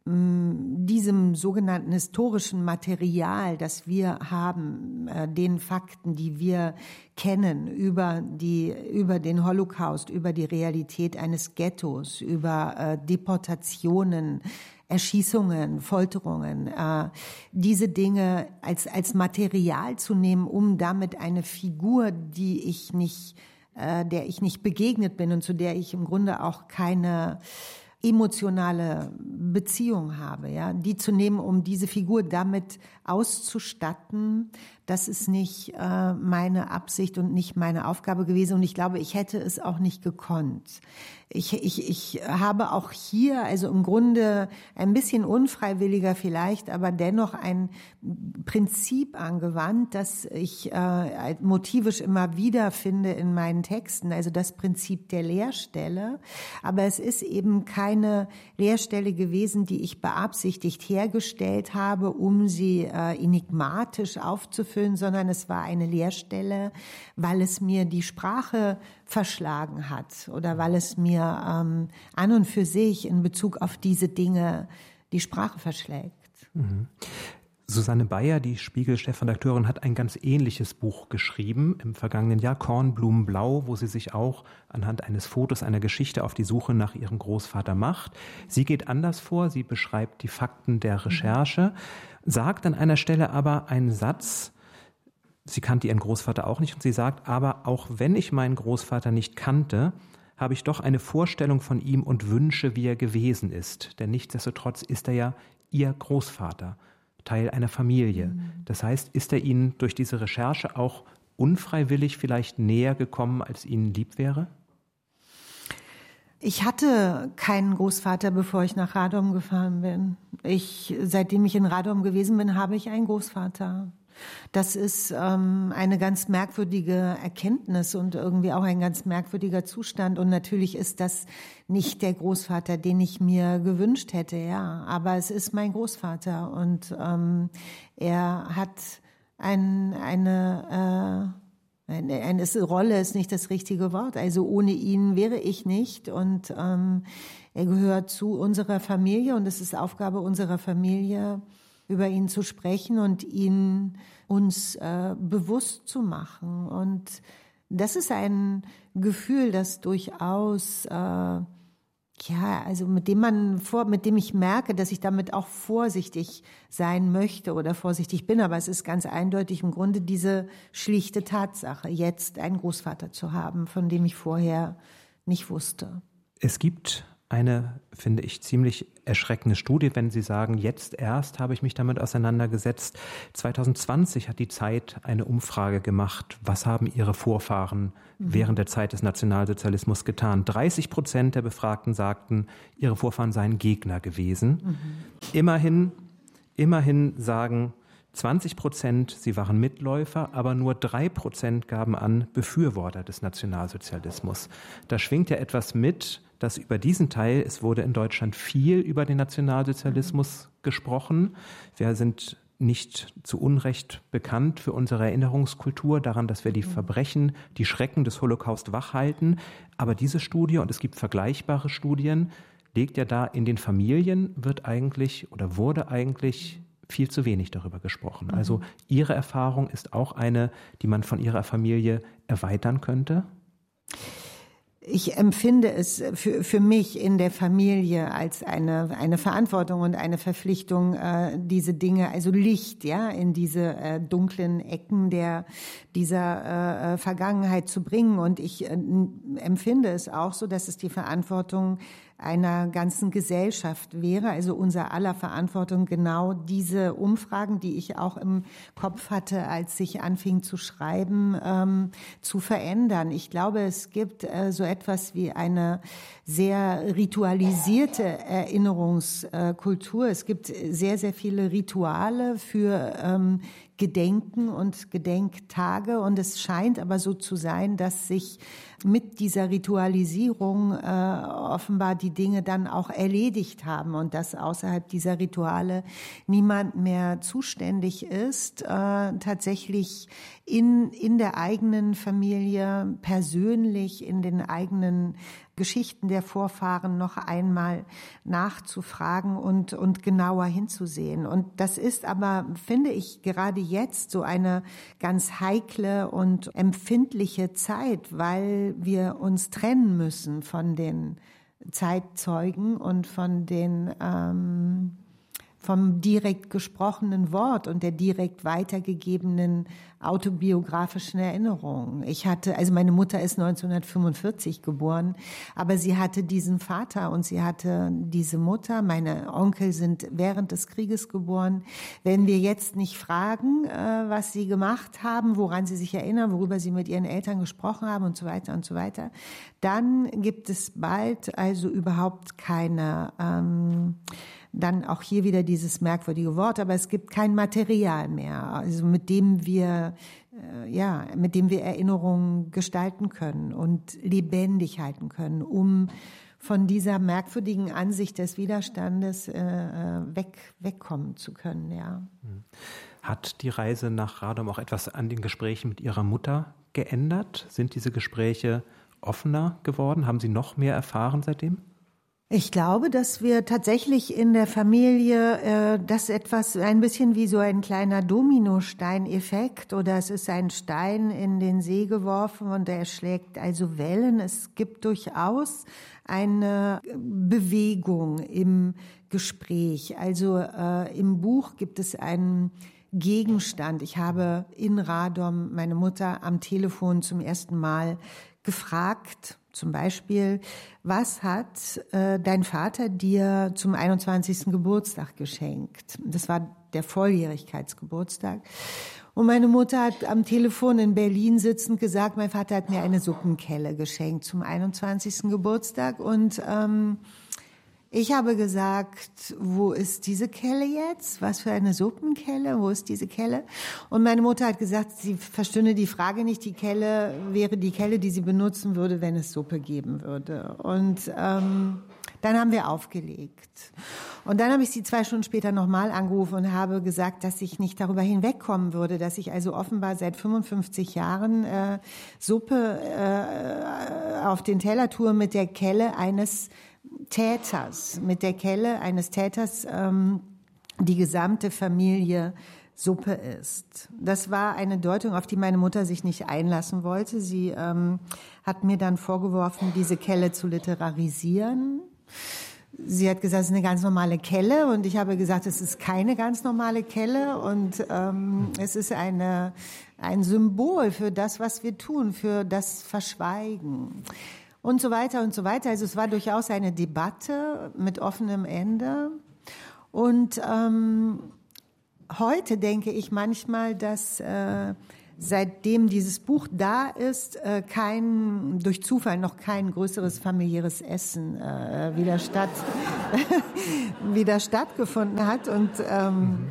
diesem sogenannten historischen Material, das wir haben, äh, den Fakten, die wir kennen über die, über den Holocaust, über die Realität eines Ghettos, über äh, Deportationen, Erschießungen, Folterungen, äh, diese Dinge als, als Material zu nehmen, um damit eine Figur, die ich nicht, äh, der ich nicht begegnet bin und zu der ich im Grunde auch keine emotionale Beziehung habe, ja, die zu nehmen, um diese Figur damit auszustatten, das ist nicht äh, meine Absicht und nicht meine Aufgabe gewesen und ich glaube, ich hätte es auch nicht gekonnt. Ich, ich, ich habe auch hier, also im Grunde ein bisschen unfreiwilliger vielleicht, aber dennoch ein Prinzip angewandt, das ich äh, motivisch immer wieder finde in meinen Texten, also das Prinzip der Leerstelle. Aber es ist eben keine Leerstelle gewesen, die ich beabsichtigt hergestellt habe, um sie äh, enigmatisch aufzufüllen, sondern es war eine Leerstelle, weil es mir die Sprache verschlagen hat oder weil es mir ähm, an und für sich in Bezug auf diese Dinge die Sprache verschlägt. Mhm. Susanne Bayer, die Spiegel-Chefredakteurin, hat ein ganz ähnliches Buch geschrieben im vergangenen Jahr, Kornblumenblau, wo sie sich auch anhand eines Fotos einer Geschichte auf die Suche nach ihrem Großvater macht. Sie geht anders vor, sie beschreibt die Fakten der Recherche, sagt an einer Stelle aber einen Satz, sie kannte ihren Großvater auch nicht und sie sagt, aber auch wenn ich meinen Großvater nicht kannte, habe ich doch eine Vorstellung von ihm und wünsche, wie er gewesen ist. Denn nichtsdestotrotz ist er ja ihr Großvater, Teil einer Familie. Das heißt, ist er Ihnen durch diese Recherche auch unfreiwillig vielleicht näher gekommen, als Ihnen lieb wäre? Ich hatte keinen Großvater, bevor ich nach Radom gefahren bin. Ich, seitdem ich in Radom gewesen bin, habe ich einen Großvater. Das ist ähm, eine ganz merkwürdige Erkenntnis und irgendwie auch ein ganz merkwürdiger Zustand. Und natürlich ist das nicht der Großvater, den ich mir gewünscht hätte, ja. Aber es ist mein Großvater und ähm, er hat ein, eine, äh, eine, eine Rolle ist nicht das richtige Wort. Also ohne ihn wäre ich nicht. Und ähm, er gehört zu unserer Familie und es ist Aufgabe unserer Familie, über ihn zu sprechen und ihn uns äh, bewusst zu machen. Und das ist ein Gefühl, das durchaus, äh, ja, also mit dem man vor, mit dem ich merke, dass ich damit auch vorsichtig sein möchte oder vorsichtig bin. Aber es ist ganz eindeutig im Grunde diese schlichte Tatsache, jetzt einen Großvater zu haben, von dem ich vorher nicht wusste. Es gibt eine, finde ich, ziemlich erschreckende Studie, wenn Sie sagen, jetzt erst habe ich mich damit auseinandergesetzt. zwanzig zwanzig hat die Zeit eine Umfrage gemacht. Was haben Ihre Vorfahren mhm. während der Zeit des Nationalsozialismus getan? dreißig Prozent der Befragten sagten, ihre Vorfahren seien Gegner gewesen. Mhm. Immerhin, immerhin sagen zwanzig Prozent, sie waren Mitläufer, aber nur drei Prozent gaben an, Befürworter des Nationalsozialismus. Da schwingt ja etwas mit, dass über diesen Teil, es wurde in Deutschland viel über den Nationalsozialismus gesprochen. Wir sind nicht zu Unrecht bekannt für unsere Erinnerungskultur, daran, dass wir die Verbrechen, die Schrecken des Holocaust wachhalten. Aber diese Studie, und es gibt vergleichbare Studien, legt ja da, in den Familien wird eigentlich oder wurde eigentlich viel zu wenig darüber gesprochen. Also Ihre Erfahrung ist auch eine, die man von Ihrer Familie erweitern könnte? Ich empfinde es für, für mich in der Familie als eine, eine Verantwortung und eine Verpflichtung, äh, diese Dinge, also Licht, ja, in diese äh, dunklen Ecken der, dieser äh, Vergangenheit zu bringen. Und ich äh, empfinde es auch so, dass es die Verantwortung einer ganzen Gesellschaft wäre, also unser aller Verantwortung, genau diese Umfragen, die ich auch im Kopf hatte, als ich anfing zu schreiben, ähm, zu verändern. Ich glaube, es gibt äh, so etwas wie eine sehr ritualisierte Erinnerungskultur. Es gibt sehr, sehr viele Rituale für ähm, Gedenken und Gedenktage. Und es scheint aber so zu sein, dass sich mit dieser Ritualisierung äh, offenbar die Dinge dann auch erledigt haben und dass außerhalb dieser Rituale niemand mehr zuständig ist, äh, tatsächlich in, in der eigenen Familie, persönlich, in den eigenen Geschichten der Vorfahren noch einmal nachzufragen und, und genauer hinzusehen. Und das ist aber, finde ich, gerade jetzt so eine ganz heikle und empfindliche Zeit, weil wir uns trennen müssen von den Zeitzeugen und von den ähm, vom direkt gesprochenen Wort und der direkt weitergegebenen autobiografischen Erinnerung. Ich hatte, also meine Mutter ist neunzehnhundertfünfundvierzig geboren, aber sie hatte diesen Vater und sie hatte diese Mutter. Meine Onkel sind während des Krieges geboren. Wenn wir jetzt nicht fragen, was sie gemacht haben, woran sie sich erinnern, worüber sie mit ihren Eltern gesprochen haben und so weiter und so weiter, dann gibt es bald also überhaupt keine, ähm, dann auch hier wieder dieses merkwürdige Wort, aber es gibt kein Material mehr, also mit dem wir, äh, ja, mit dem wir Erinnerungen gestalten können und lebendig halten können, um von dieser merkwürdigen Ansicht des Widerstandes äh, weg, wegkommen zu können, ja. Hat die Reise nach Radom auch etwas an den Gesprächen mit Ihrer Mutter geändert? Sind diese Gespräche offener geworden? Haben Sie noch mehr erfahren seitdem? Ich glaube, dass wir tatsächlich in der Familie äh, das etwas ein bisschen wie so ein kleiner Dominosteineffekt oder es ist ein Stein in den See geworfen und er schlägt also Wellen. Es gibt durchaus eine Bewegung im Gespräch. Also äh, im Buch gibt es einen Gegenstand. Ich habe in Radom meine Mutter am Telefon zum ersten Mal gefragt, zum Beispiel, was hat äh, dein Vater dir zum einundzwanzigsten Geburtstag geschenkt? Das war der Volljährigkeitsgeburtstag. Und meine Mutter hat am Telefon in Berlin sitzend gesagt, mein Vater hat mir eine Suppenkelle geschenkt zum einundzwanzigsten Geburtstag. Und ähm, ich habe gesagt, wo ist diese Kelle jetzt? Was für eine Suppenkelle? Wo ist diese Kelle? Und meine Mutter hat gesagt, sie verstünde die Frage nicht. Die Kelle wäre die Kelle, die sie benutzen würde, wenn es Suppe geben würde. Und ähm, dann haben wir aufgelegt. Und dann habe ich sie zwei Stunden später nochmal angerufen und habe gesagt, dass ich nicht darüber hinwegkommen würde, dass ich also offenbar seit fünfundfünfzig Jahren äh, Suppe äh, auf den Teller tue mit der Kelle eines Täters, mit der Kelle eines Täters, ähm, die gesamte Familie Suppe ist. Das war eine Deutung, auf die meine Mutter sich nicht einlassen wollte. Sie ähm, hat mir dann vorgeworfen, diese Kelle zu literarisieren. Sie hat gesagt, es ist eine ganz normale Kelle, und ich habe gesagt, es ist keine ganz normale Kelle, und ähm, es ist eine, ein Symbol für das, was wir tun, für das Verschweigen und so weiter und so weiter. Also es war durchaus eine Debatte mit offenem Ende. Und ähm, heute denke ich manchmal, dass äh, seitdem dieses Buch da ist, äh, kein, durch Zufall noch kein größeres familiäres Essen äh, wieder, statt, wieder stattgefunden hat. Und ähm,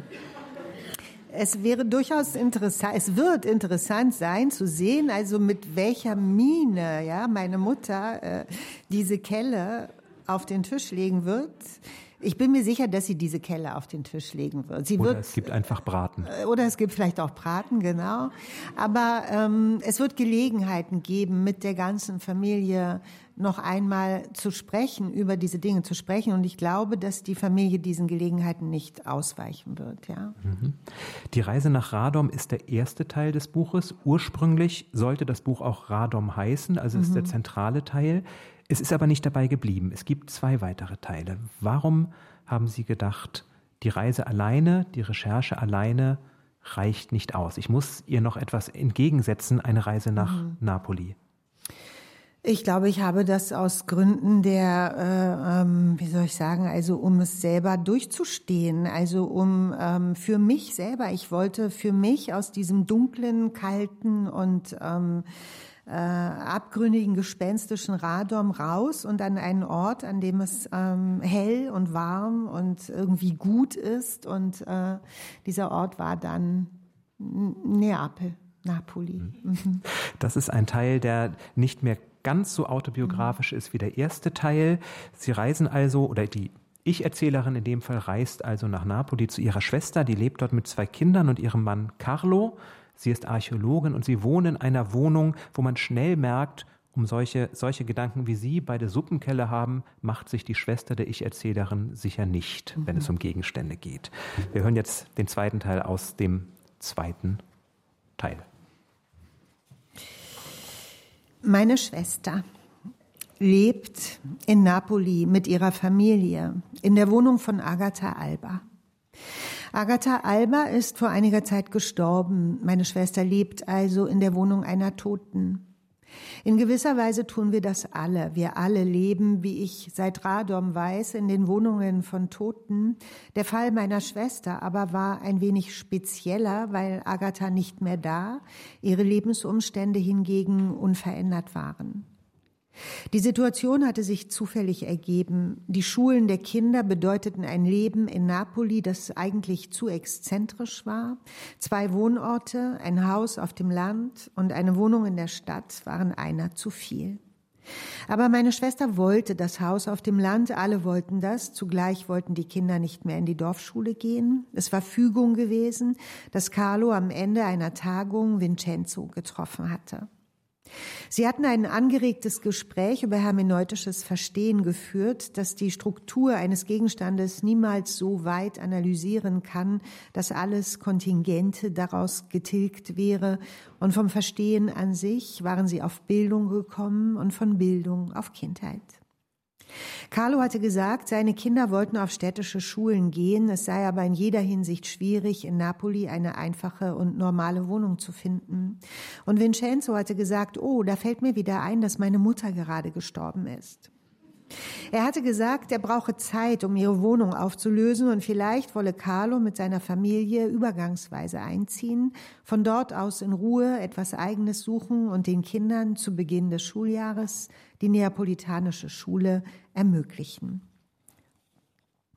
es wäre durchaus interessant, es wird interessant sein zu sehen, also mit welcher Miene, ja, meine Mutter äh, diese Kelle auf den Tisch legen wird. Ich bin mir sicher, dass sie diese Kelle auf den Tisch legen wird. Sie oder wird, es gibt einfach Braten. Oder es gibt vielleicht auch Braten, genau. Aber ähm, es wird Gelegenheiten geben, mit der ganzen Familie noch einmal zu sprechen, über diese Dinge zu sprechen. Und ich glaube, dass die Familie diesen Gelegenheiten nicht ausweichen wird. Ja. Mhm. Die Reise nach Radom ist der erste Teil des Buches. Ursprünglich sollte das Buch auch Radom heißen, also ist mhm. der zentrale Teil. Es ist aber nicht dabei geblieben. Es gibt zwei weitere Teile. Warum haben Sie gedacht, die Reise alleine, die Recherche alleine reicht nicht aus? Ich muss ihr noch etwas entgegensetzen, eine Reise nach mhm. Napoli. Ich glaube, ich habe das aus Gründen der, äh, ähm, wie soll ich sagen, also um es selber durchzustehen, also um ähm, für mich selber. Ich wollte für mich aus diesem dunklen, kalten und ähm, Äh, abgründigen, gespenstischen Radom raus und an einen Ort, an dem es ähm, hell und warm und irgendwie gut ist. Und äh, dieser Ort war dann Neapel, Napoli. Mhm. Das ist ein Teil, der nicht mehr ganz so autobiografisch mhm. ist wie der erste Teil. Sie reisen also, oder die Ich-Erzählerin in dem Fall reist also nach Napoli zu ihrer Schwester, die lebt dort mit zwei Kindern und ihrem Mann Carlo. Sie ist Archäologin und sie wohnt in einer Wohnung, wo man schnell merkt, um solche, solche Gedanken wie Sie bei der Suppenkelle haben, macht sich die Schwester der Ich-Erzählerin sicher nicht, mhm. wenn es um Gegenstände geht. Wir hören jetzt den zweiten Teil aus dem zweiten Teil. Meine Schwester lebt in Napoli mit ihrer Familie in der Wohnung von Agatha Alba. Agatha Alba ist vor einiger Zeit gestorben. Meine Schwester lebt also in der Wohnung einer Toten. In gewisser Weise tun wir das alle. Wir alle leben, wie ich seit Radom weiß, in den Wohnungen von Toten. Der Fall meiner Schwester aber war ein wenig spezieller, weil Agatha nicht mehr da, ihre Lebensumstände hingegen unverändert waren. Die Situation hatte sich zufällig ergeben. Die Schulen der Kinder bedeuteten ein Leben in Napoli, das eigentlich zu exzentrisch war. Zwei Wohnorte, ein Haus auf dem Land und eine Wohnung in der Stadt waren einer zu viel. Aber meine Schwester wollte das Haus auf dem Land, alle wollten das. Zugleich wollten die Kinder nicht mehr in die Dorfschule gehen. Es war Fügung gewesen, dass Carlo am Ende einer Tagung Vincenzo getroffen hatte. Sie hatten ein angeregtes Gespräch über hermeneutisches Verstehen geführt, das die Struktur eines Gegenstandes niemals so weit analysieren kann, dass alles Kontingente daraus getilgt wäre. Und vom Verstehen an sich waren sie auf Bildung gekommen und von Bildung auf Kindheit. Carlo hatte gesagt, seine Kinder wollten auf städtische Schulen gehen, es sei aber in jeder Hinsicht schwierig, in Napoli eine einfache und normale Wohnung zu finden. Und Vincenzo hatte gesagt, oh, da fällt mir wieder ein, dass meine Mutter gerade gestorben ist. Er hatte gesagt, er brauche Zeit, um ihre Wohnung aufzulösen und vielleicht wolle Carlo mit seiner Familie übergangsweise einziehen, von dort aus in Ruhe etwas Eigenes suchen und den Kindern zu Beginn des Schuljahres die neapolitanische Schule ermöglichen.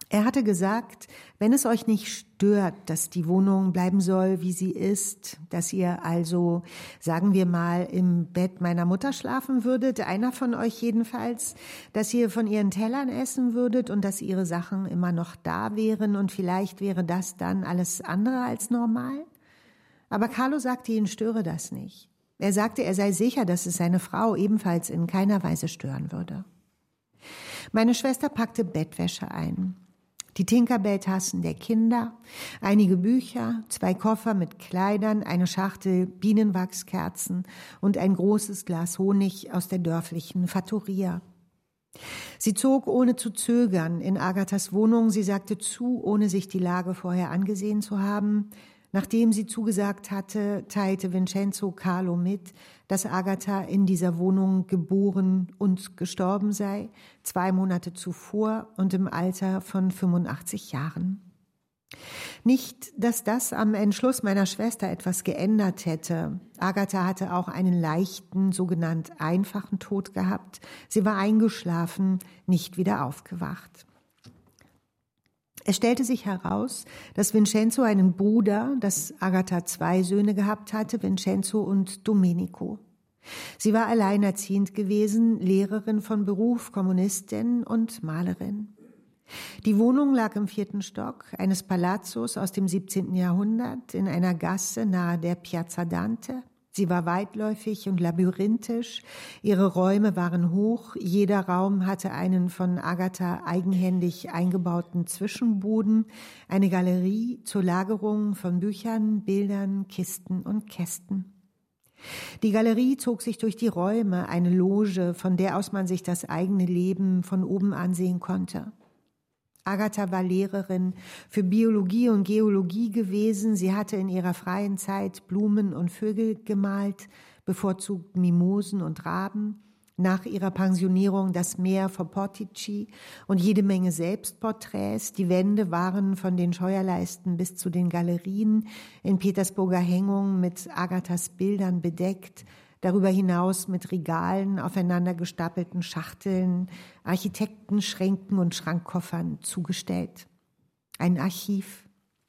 Er hatte gesagt, wenn es euch nicht stört, dass die Wohnung bleiben soll, wie sie ist, dass ihr also, sagen wir mal, im Bett meiner Mutter schlafen würdet, einer von euch jedenfalls, dass ihr von ihren Tellern essen würdet und dass ihre Sachen immer noch da wären und vielleicht wäre das dann alles andere als normal? Aber Carlo sagte, ihn störe das nicht. Er sagte, er sei sicher, dass es seine Frau ebenfalls in keiner Weise stören würde. Meine Schwester packte Bettwäsche ein. Die Tinkerbell-Tassen der Kinder, einige Bücher, zwei Koffer mit Kleidern, eine Schachtel Bienenwachskerzen und ein großes Glas Honig aus der dörflichen Fattoria. Sie zog ohne zu zögern in Agathas Wohnung. Sie sagte zu, ohne sich die Lage vorher angesehen zu haben. Nachdem sie zugesagt hatte, teilte Vincenzo Carlo mit, dass Agatha in dieser Wohnung geboren und gestorben sei, zwei Monate zuvor und im Alter von fünfundachtzig Jahren. Nicht, dass das am Entschluss meiner Schwester etwas geändert hätte. Agatha hatte auch einen leichten, sogenannt einfachen Tod gehabt. Sie war eingeschlafen, nicht wieder aufgewacht. Es stellte sich heraus, dass Vincenzo einen Bruder, dass Agatha zwei Söhne gehabt hatte, Vincenzo und Domenico. Sie war alleinerziehend gewesen, Lehrerin von Beruf, Kommunistin und Malerin. Die Wohnung lag im vierten Stock eines Palazzos aus dem siebzehnten Jahrhundert in einer Gasse nahe der Piazza Dante. Sie war weitläufig und labyrinthisch, ihre Räume waren hoch, jeder Raum hatte einen von Agatha eigenhändig eingebauten Zwischenboden, eine Galerie zur Lagerung von Büchern, Bildern, Kisten und Kästen. Die Galerie zog sich durch die Räume, eine Loge, von der aus man sich das eigene Leben von oben ansehen konnte. Agatha war Lehrerin für Biologie und Geologie gewesen. Sie hatte in ihrer freien Zeit Blumen und Vögel gemalt, bevorzugt Mimosen und Raben. Nach ihrer Pensionierung das Meer vor Portici und jede Menge Selbstporträts. Die Wände waren von den Scheuerleisten bis zu den Galerien in Petersburger Hängung mit Agathas Bildern bedeckt. Darüber hinaus mit Regalen, aufeinander gestapelten Schachteln, Architektenschränken und Schrankkoffern zugestellt. Ein Archiv.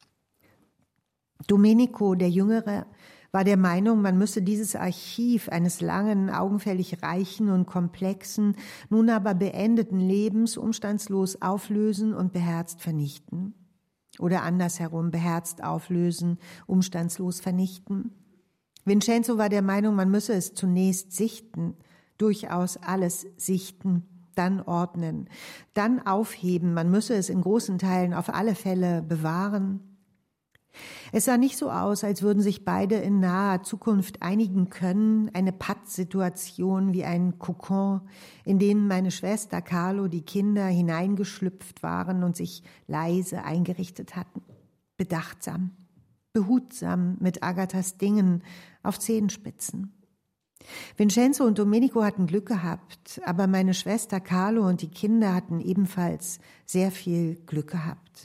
Domenico, der Jüngere, war der Meinung, man müsse dieses Archiv eines langen, augenfällig reichen und komplexen, nun aber beendeten Lebens umstandslos auflösen und beherzt vernichten. Oder andersherum, beherzt auflösen, umstandslos vernichten. Vincenzo war der Meinung, man müsse es zunächst sichten, durchaus alles sichten, dann ordnen, dann aufheben, man müsse es in großen Teilen auf alle Fälle bewahren. Es sah nicht so aus, als würden sich beide in naher Zukunft einigen können, eine Pattsituation wie ein Kokon, in den meine Schwester Carlo, die Kinder hineingeschlüpft waren und sich leise eingerichtet hatten, bedachtsam. Behutsam mit Agathas Dingen auf Zehenspitzen. Vincenzo und Domenico hatten Glück gehabt, aber meine Schwester Carlo und die Kinder hatten ebenfalls sehr viel Glück gehabt.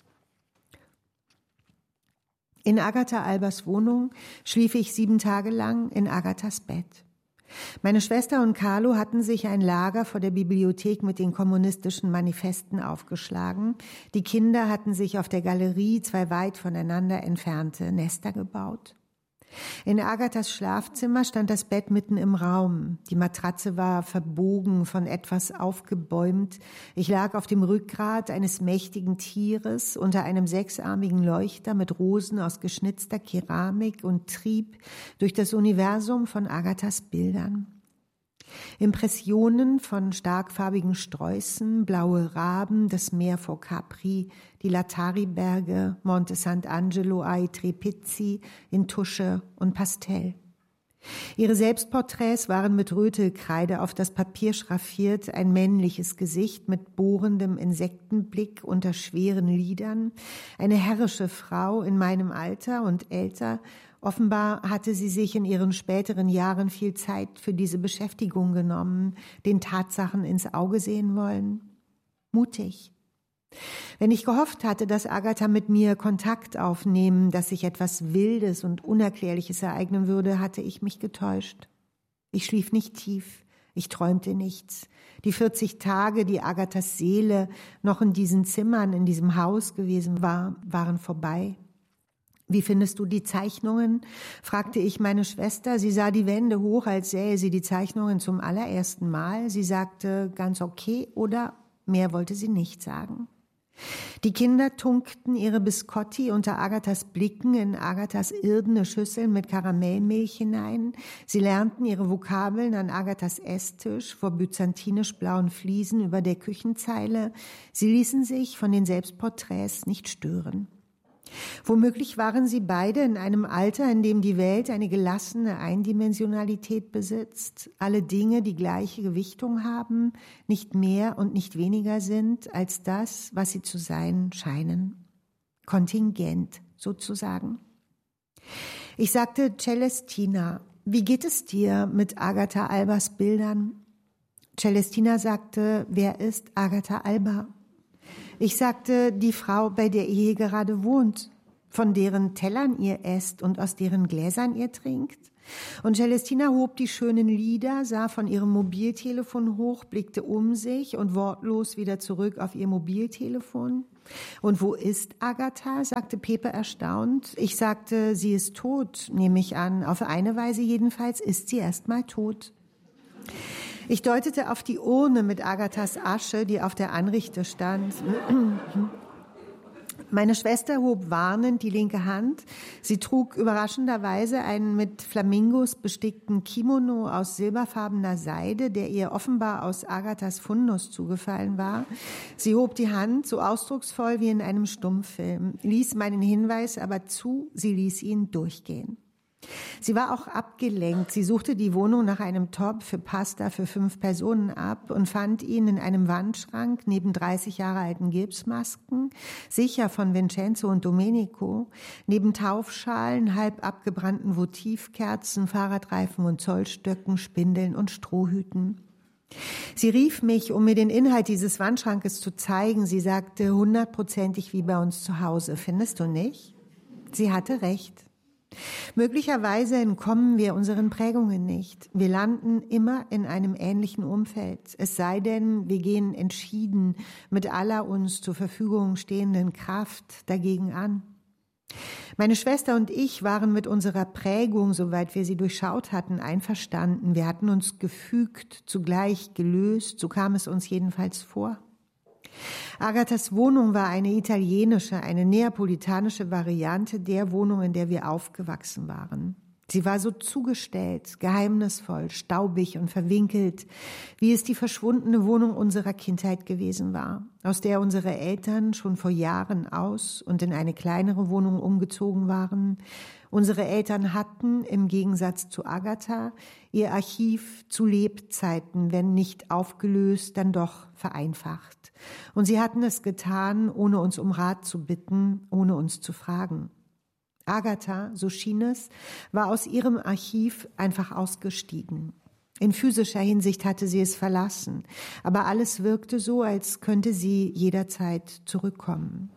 In Agatha Albers Wohnung schlief ich sieben Tage lang in Agathas Bett. Meine Schwester und Carlo hatten sich ein Lager vor der Bibliothek mit den kommunistischen Manifesten aufgeschlagen. Die Kinder hatten sich auf der Galerie zwei weit voneinander entfernte Nester gebaut. In Agathas Schlafzimmer stand das Bett mitten im Raum. Die Matratze war verbogen, von etwas aufgebäumt. Ich lag auf dem Rückgrat eines mächtigen Tieres unter einem sechsarmigen Leuchter mit Rosen aus geschnitzter Keramik und trieb durch das Universum von Agathas Bildern. Impressionen von starkfarbigen Sträußen, blaue Raben, das Meer vor Capri, die Latari-Berge, Monte Sant'Angelo ai Trepizzi in Tusche und Pastell. Ihre Selbstporträts waren mit Rötelkreide auf das Papier schraffiert, ein männliches Gesicht mit bohrendem Insektenblick unter schweren Lidern, eine herrische Frau in meinem Alter und älter. Offenbar hatte sie sich in ihren späteren Jahren viel Zeit für diese Beschäftigung genommen, den Tatsachen ins Auge sehen wollen. Mutig. Wenn ich gehofft hatte, dass Agatha mit mir Kontakt aufnehmen, dass sich etwas Wildes und Unerklärliches ereignen würde, hatte ich mich getäuscht. Ich schlief nicht tief, Ich träumte nichts. Die vierzig Tage, die Agathas Seele noch in diesen Zimmern, in diesem Haus gewesen war, waren vorbei. Wie findest du die Zeichnungen? Fragte ich meine Schwester. Sie sah die Wände hoch, als sähe sie die Zeichnungen zum allerersten Mal. Sie sagte, ganz okay, oder mehr wollte sie nicht sagen. Die Kinder tunkten ihre Biscotti unter Agathas Blicken in Agathas irdene Schüsseln mit Karamellmilch hinein. Sie lernten ihre Vokabeln an Agathas Esstisch vor byzantinisch-blauen Fliesen über der Küchenzeile. Sie ließen sich von den Selbstporträts nicht stören. Womöglich waren sie beide in einem Alter, in dem die Welt eine gelassene Eindimensionalität besitzt, alle Dinge die gleiche Gewichtung haben, nicht mehr und nicht weniger sind als das, was sie zu sein scheinen. Kontingent sozusagen. Ich sagte, Celestina, wie geht es dir mit Agatha Albas Bildern? Celestina sagte, wer ist Agatha Alba? Ich sagte, die Frau, bei der ihr hier gerade wohnt, von deren Tellern ihr esst und aus deren Gläsern ihr trinkt. Und Celestina hob die schönen Lider, sah von ihrem Mobiltelefon hoch, blickte um sich und wortlos wieder zurück auf ihr Mobiltelefon. Und wo ist Agatha? Sagte Pepe erstaunt. Ich sagte, sie ist tot, nehme ich an. Auf eine Weise jedenfalls ist sie erst mal tot. Ich deutete auf die Urne mit Agathas Asche, die auf der Anrichte stand. Meine Schwester hob warnend die linke Hand. Sie trug überraschenderweise einen mit Flamingos bestickten Kimono aus silberfarbener Seide, der ihr offenbar aus Agathas Fundus zugefallen war. Sie hob die Hand, so ausdrucksvoll wie in einem Stummfilm, ließ meinen Hinweis aber zu, sie ließ ihn durchgehen. Sie war auch abgelenkt. Sie suchte die Wohnung nach einem Topf für Pasta für fünf Personen ab und fand ihn in einem Wandschrank neben dreißig Jahre alten Gipsmasken, sicher von Vincenzo und Domenico, neben Taufschalen, halb abgebrannten Votivkerzen, Fahrradreifen und Zollstöcken, Spindeln und Strohhüten. Sie rief mich, um mir den Inhalt dieses Wandschrankes zu zeigen. Sie sagte, hundertprozentig wie bei uns zu Hause. Findest du nicht? Sie hatte recht. Möglicherweise entkommen wir unseren Prägungen nicht. Wir landen immer in einem ähnlichen Umfeld. Es sei denn, wir gehen entschieden mit aller uns zur Verfügung stehenden Kraft dagegen an. Meine Schwester und ich waren mit unserer Prägung, soweit wir sie durchschaut hatten, einverstanden. Wir hatten uns gefügt, zugleich gelöst, so kam es uns jedenfalls vor. Agathas Wohnung war eine italienische, eine neapolitanische Variante der Wohnung, in der wir aufgewachsen waren. Sie war so zugestellt, geheimnisvoll, staubig und verwinkelt, wie es die verschwundene Wohnung unserer Kindheit gewesen war, aus der unsere Eltern schon vor Jahren aus und in eine kleinere Wohnung umgezogen waren. Unsere Eltern hatten, im Gegensatz zu Agatha, ihr Archiv zu Lebzeiten, wenn nicht aufgelöst, dann doch vereinfacht. Und sie hatten es getan, ohne uns um Rat zu bitten, ohne uns zu fragen. Agatha, so schien es, war aus ihrem Archiv einfach ausgestiegen. In physischer Hinsicht hatte sie es verlassen, aber alles wirkte so, als könnte sie jederzeit zurückkommen.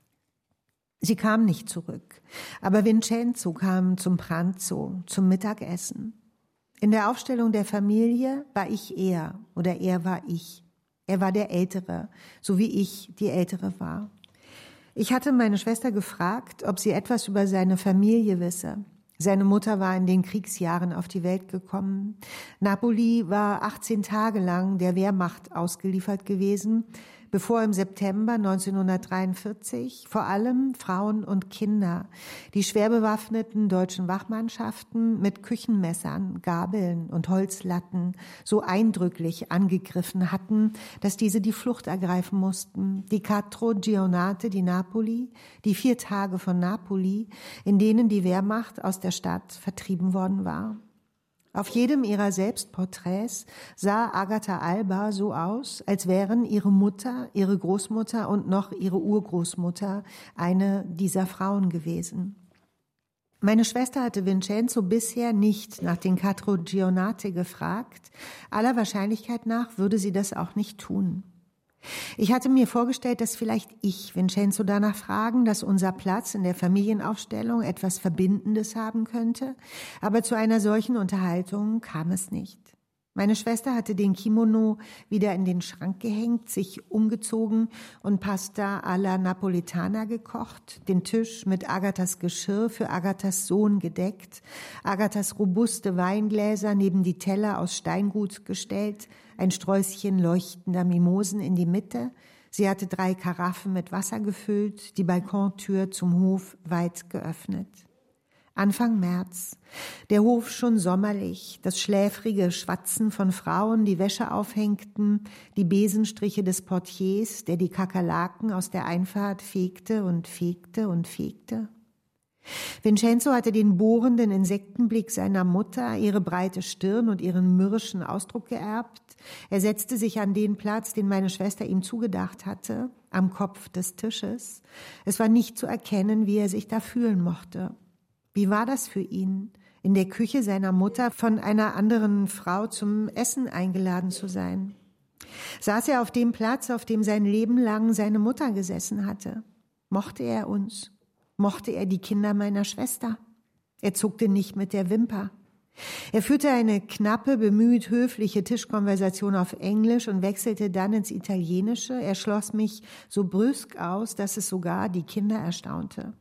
Sie kam nicht zurück, aber Vincenzo kam zum Pranzo, zum Mittagessen. In der Aufstellung der Familie war ich er oder er war ich. Er war der Ältere, so wie ich die Ältere war. Ich hatte meine Schwester gefragt, ob sie etwas über seine Familie wisse. Seine Mutter war in den Kriegsjahren auf die Welt gekommen. Napoli war achtzehn Tage lang der Wehrmacht ausgeliefert gewesen, bevor im September neunzehnhundertdreiundvierzig vor allem Frauen und Kinder die schwer bewaffneten deutschen Wachmannschaften mit Küchenmessern, Gabeln und Holzlatten so eindrücklich angegriffen hatten, dass diese die Flucht ergreifen mussten. Die Quattro Giornate di Napoli, die vier Tage von Napoli, in denen die Wehrmacht aus der Stadt vertrieben worden war. Auf jedem ihrer Selbstporträts sah Agatha Alba so aus, als wären ihre Mutter, ihre Großmutter und noch ihre Urgroßmutter eine dieser Frauen gewesen. Meine Schwester hatte Vincenzo bisher nicht nach den Quattro Giornate gefragt. Aller Wahrscheinlichkeit nach würde sie das auch nicht tun. Ich hatte mir vorgestellt, dass vielleicht ich Vincenzo danach fragen, dass unser Platz in der Familienaufstellung etwas Verbindendes haben könnte, aber zu einer solchen Unterhaltung kam es nicht. Meine Schwester hatte den Kimono wieder in den Schrank gehängt, sich umgezogen und Pasta alla Napoletana gekocht, den Tisch mit Agathas Geschirr für Agathas Sohn gedeckt, Agathas robuste Weingläser neben die Teller aus Steingut gestellt, ein Sträußchen leuchtender Mimosen in die Mitte. Sie hatte drei Karaffen mit Wasser gefüllt, die Balkontür zum Hof weit geöffnet. Anfang März, der Hof schon sommerlich, das schläfrige Schwatzen von Frauen, die Wäsche aufhängten, die Besenstriche des Portiers, der die Kakerlaken aus der Einfahrt fegte und fegte und fegte. Vincenzo hatte den bohrenden Insektenblick seiner Mutter, ihre breite Stirn und ihren mürrischen Ausdruck geerbt. Er setzte sich an den Platz, den meine Schwester ihm zugedacht hatte, am Kopf des Tisches. Es war nicht zu erkennen, wie er sich da fühlen mochte. Wie war das für ihn, in der Küche seiner Mutter von einer anderen Frau zum Essen eingeladen zu sein? Saß er auf dem Platz, auf dem sein Leben lang seine Mutter gesessen hatte? Mochte er uns? Mochte er die Kinder meiner Schwester? Er zuckte nicht mit der Wimper. Er führte eine knappe, bemüht höfliche Tischkonversation auf Englisch und wechselte dann ins Italienische. Er schloss mich so brüsk aus, dass es sogar die Kinder erstaunte.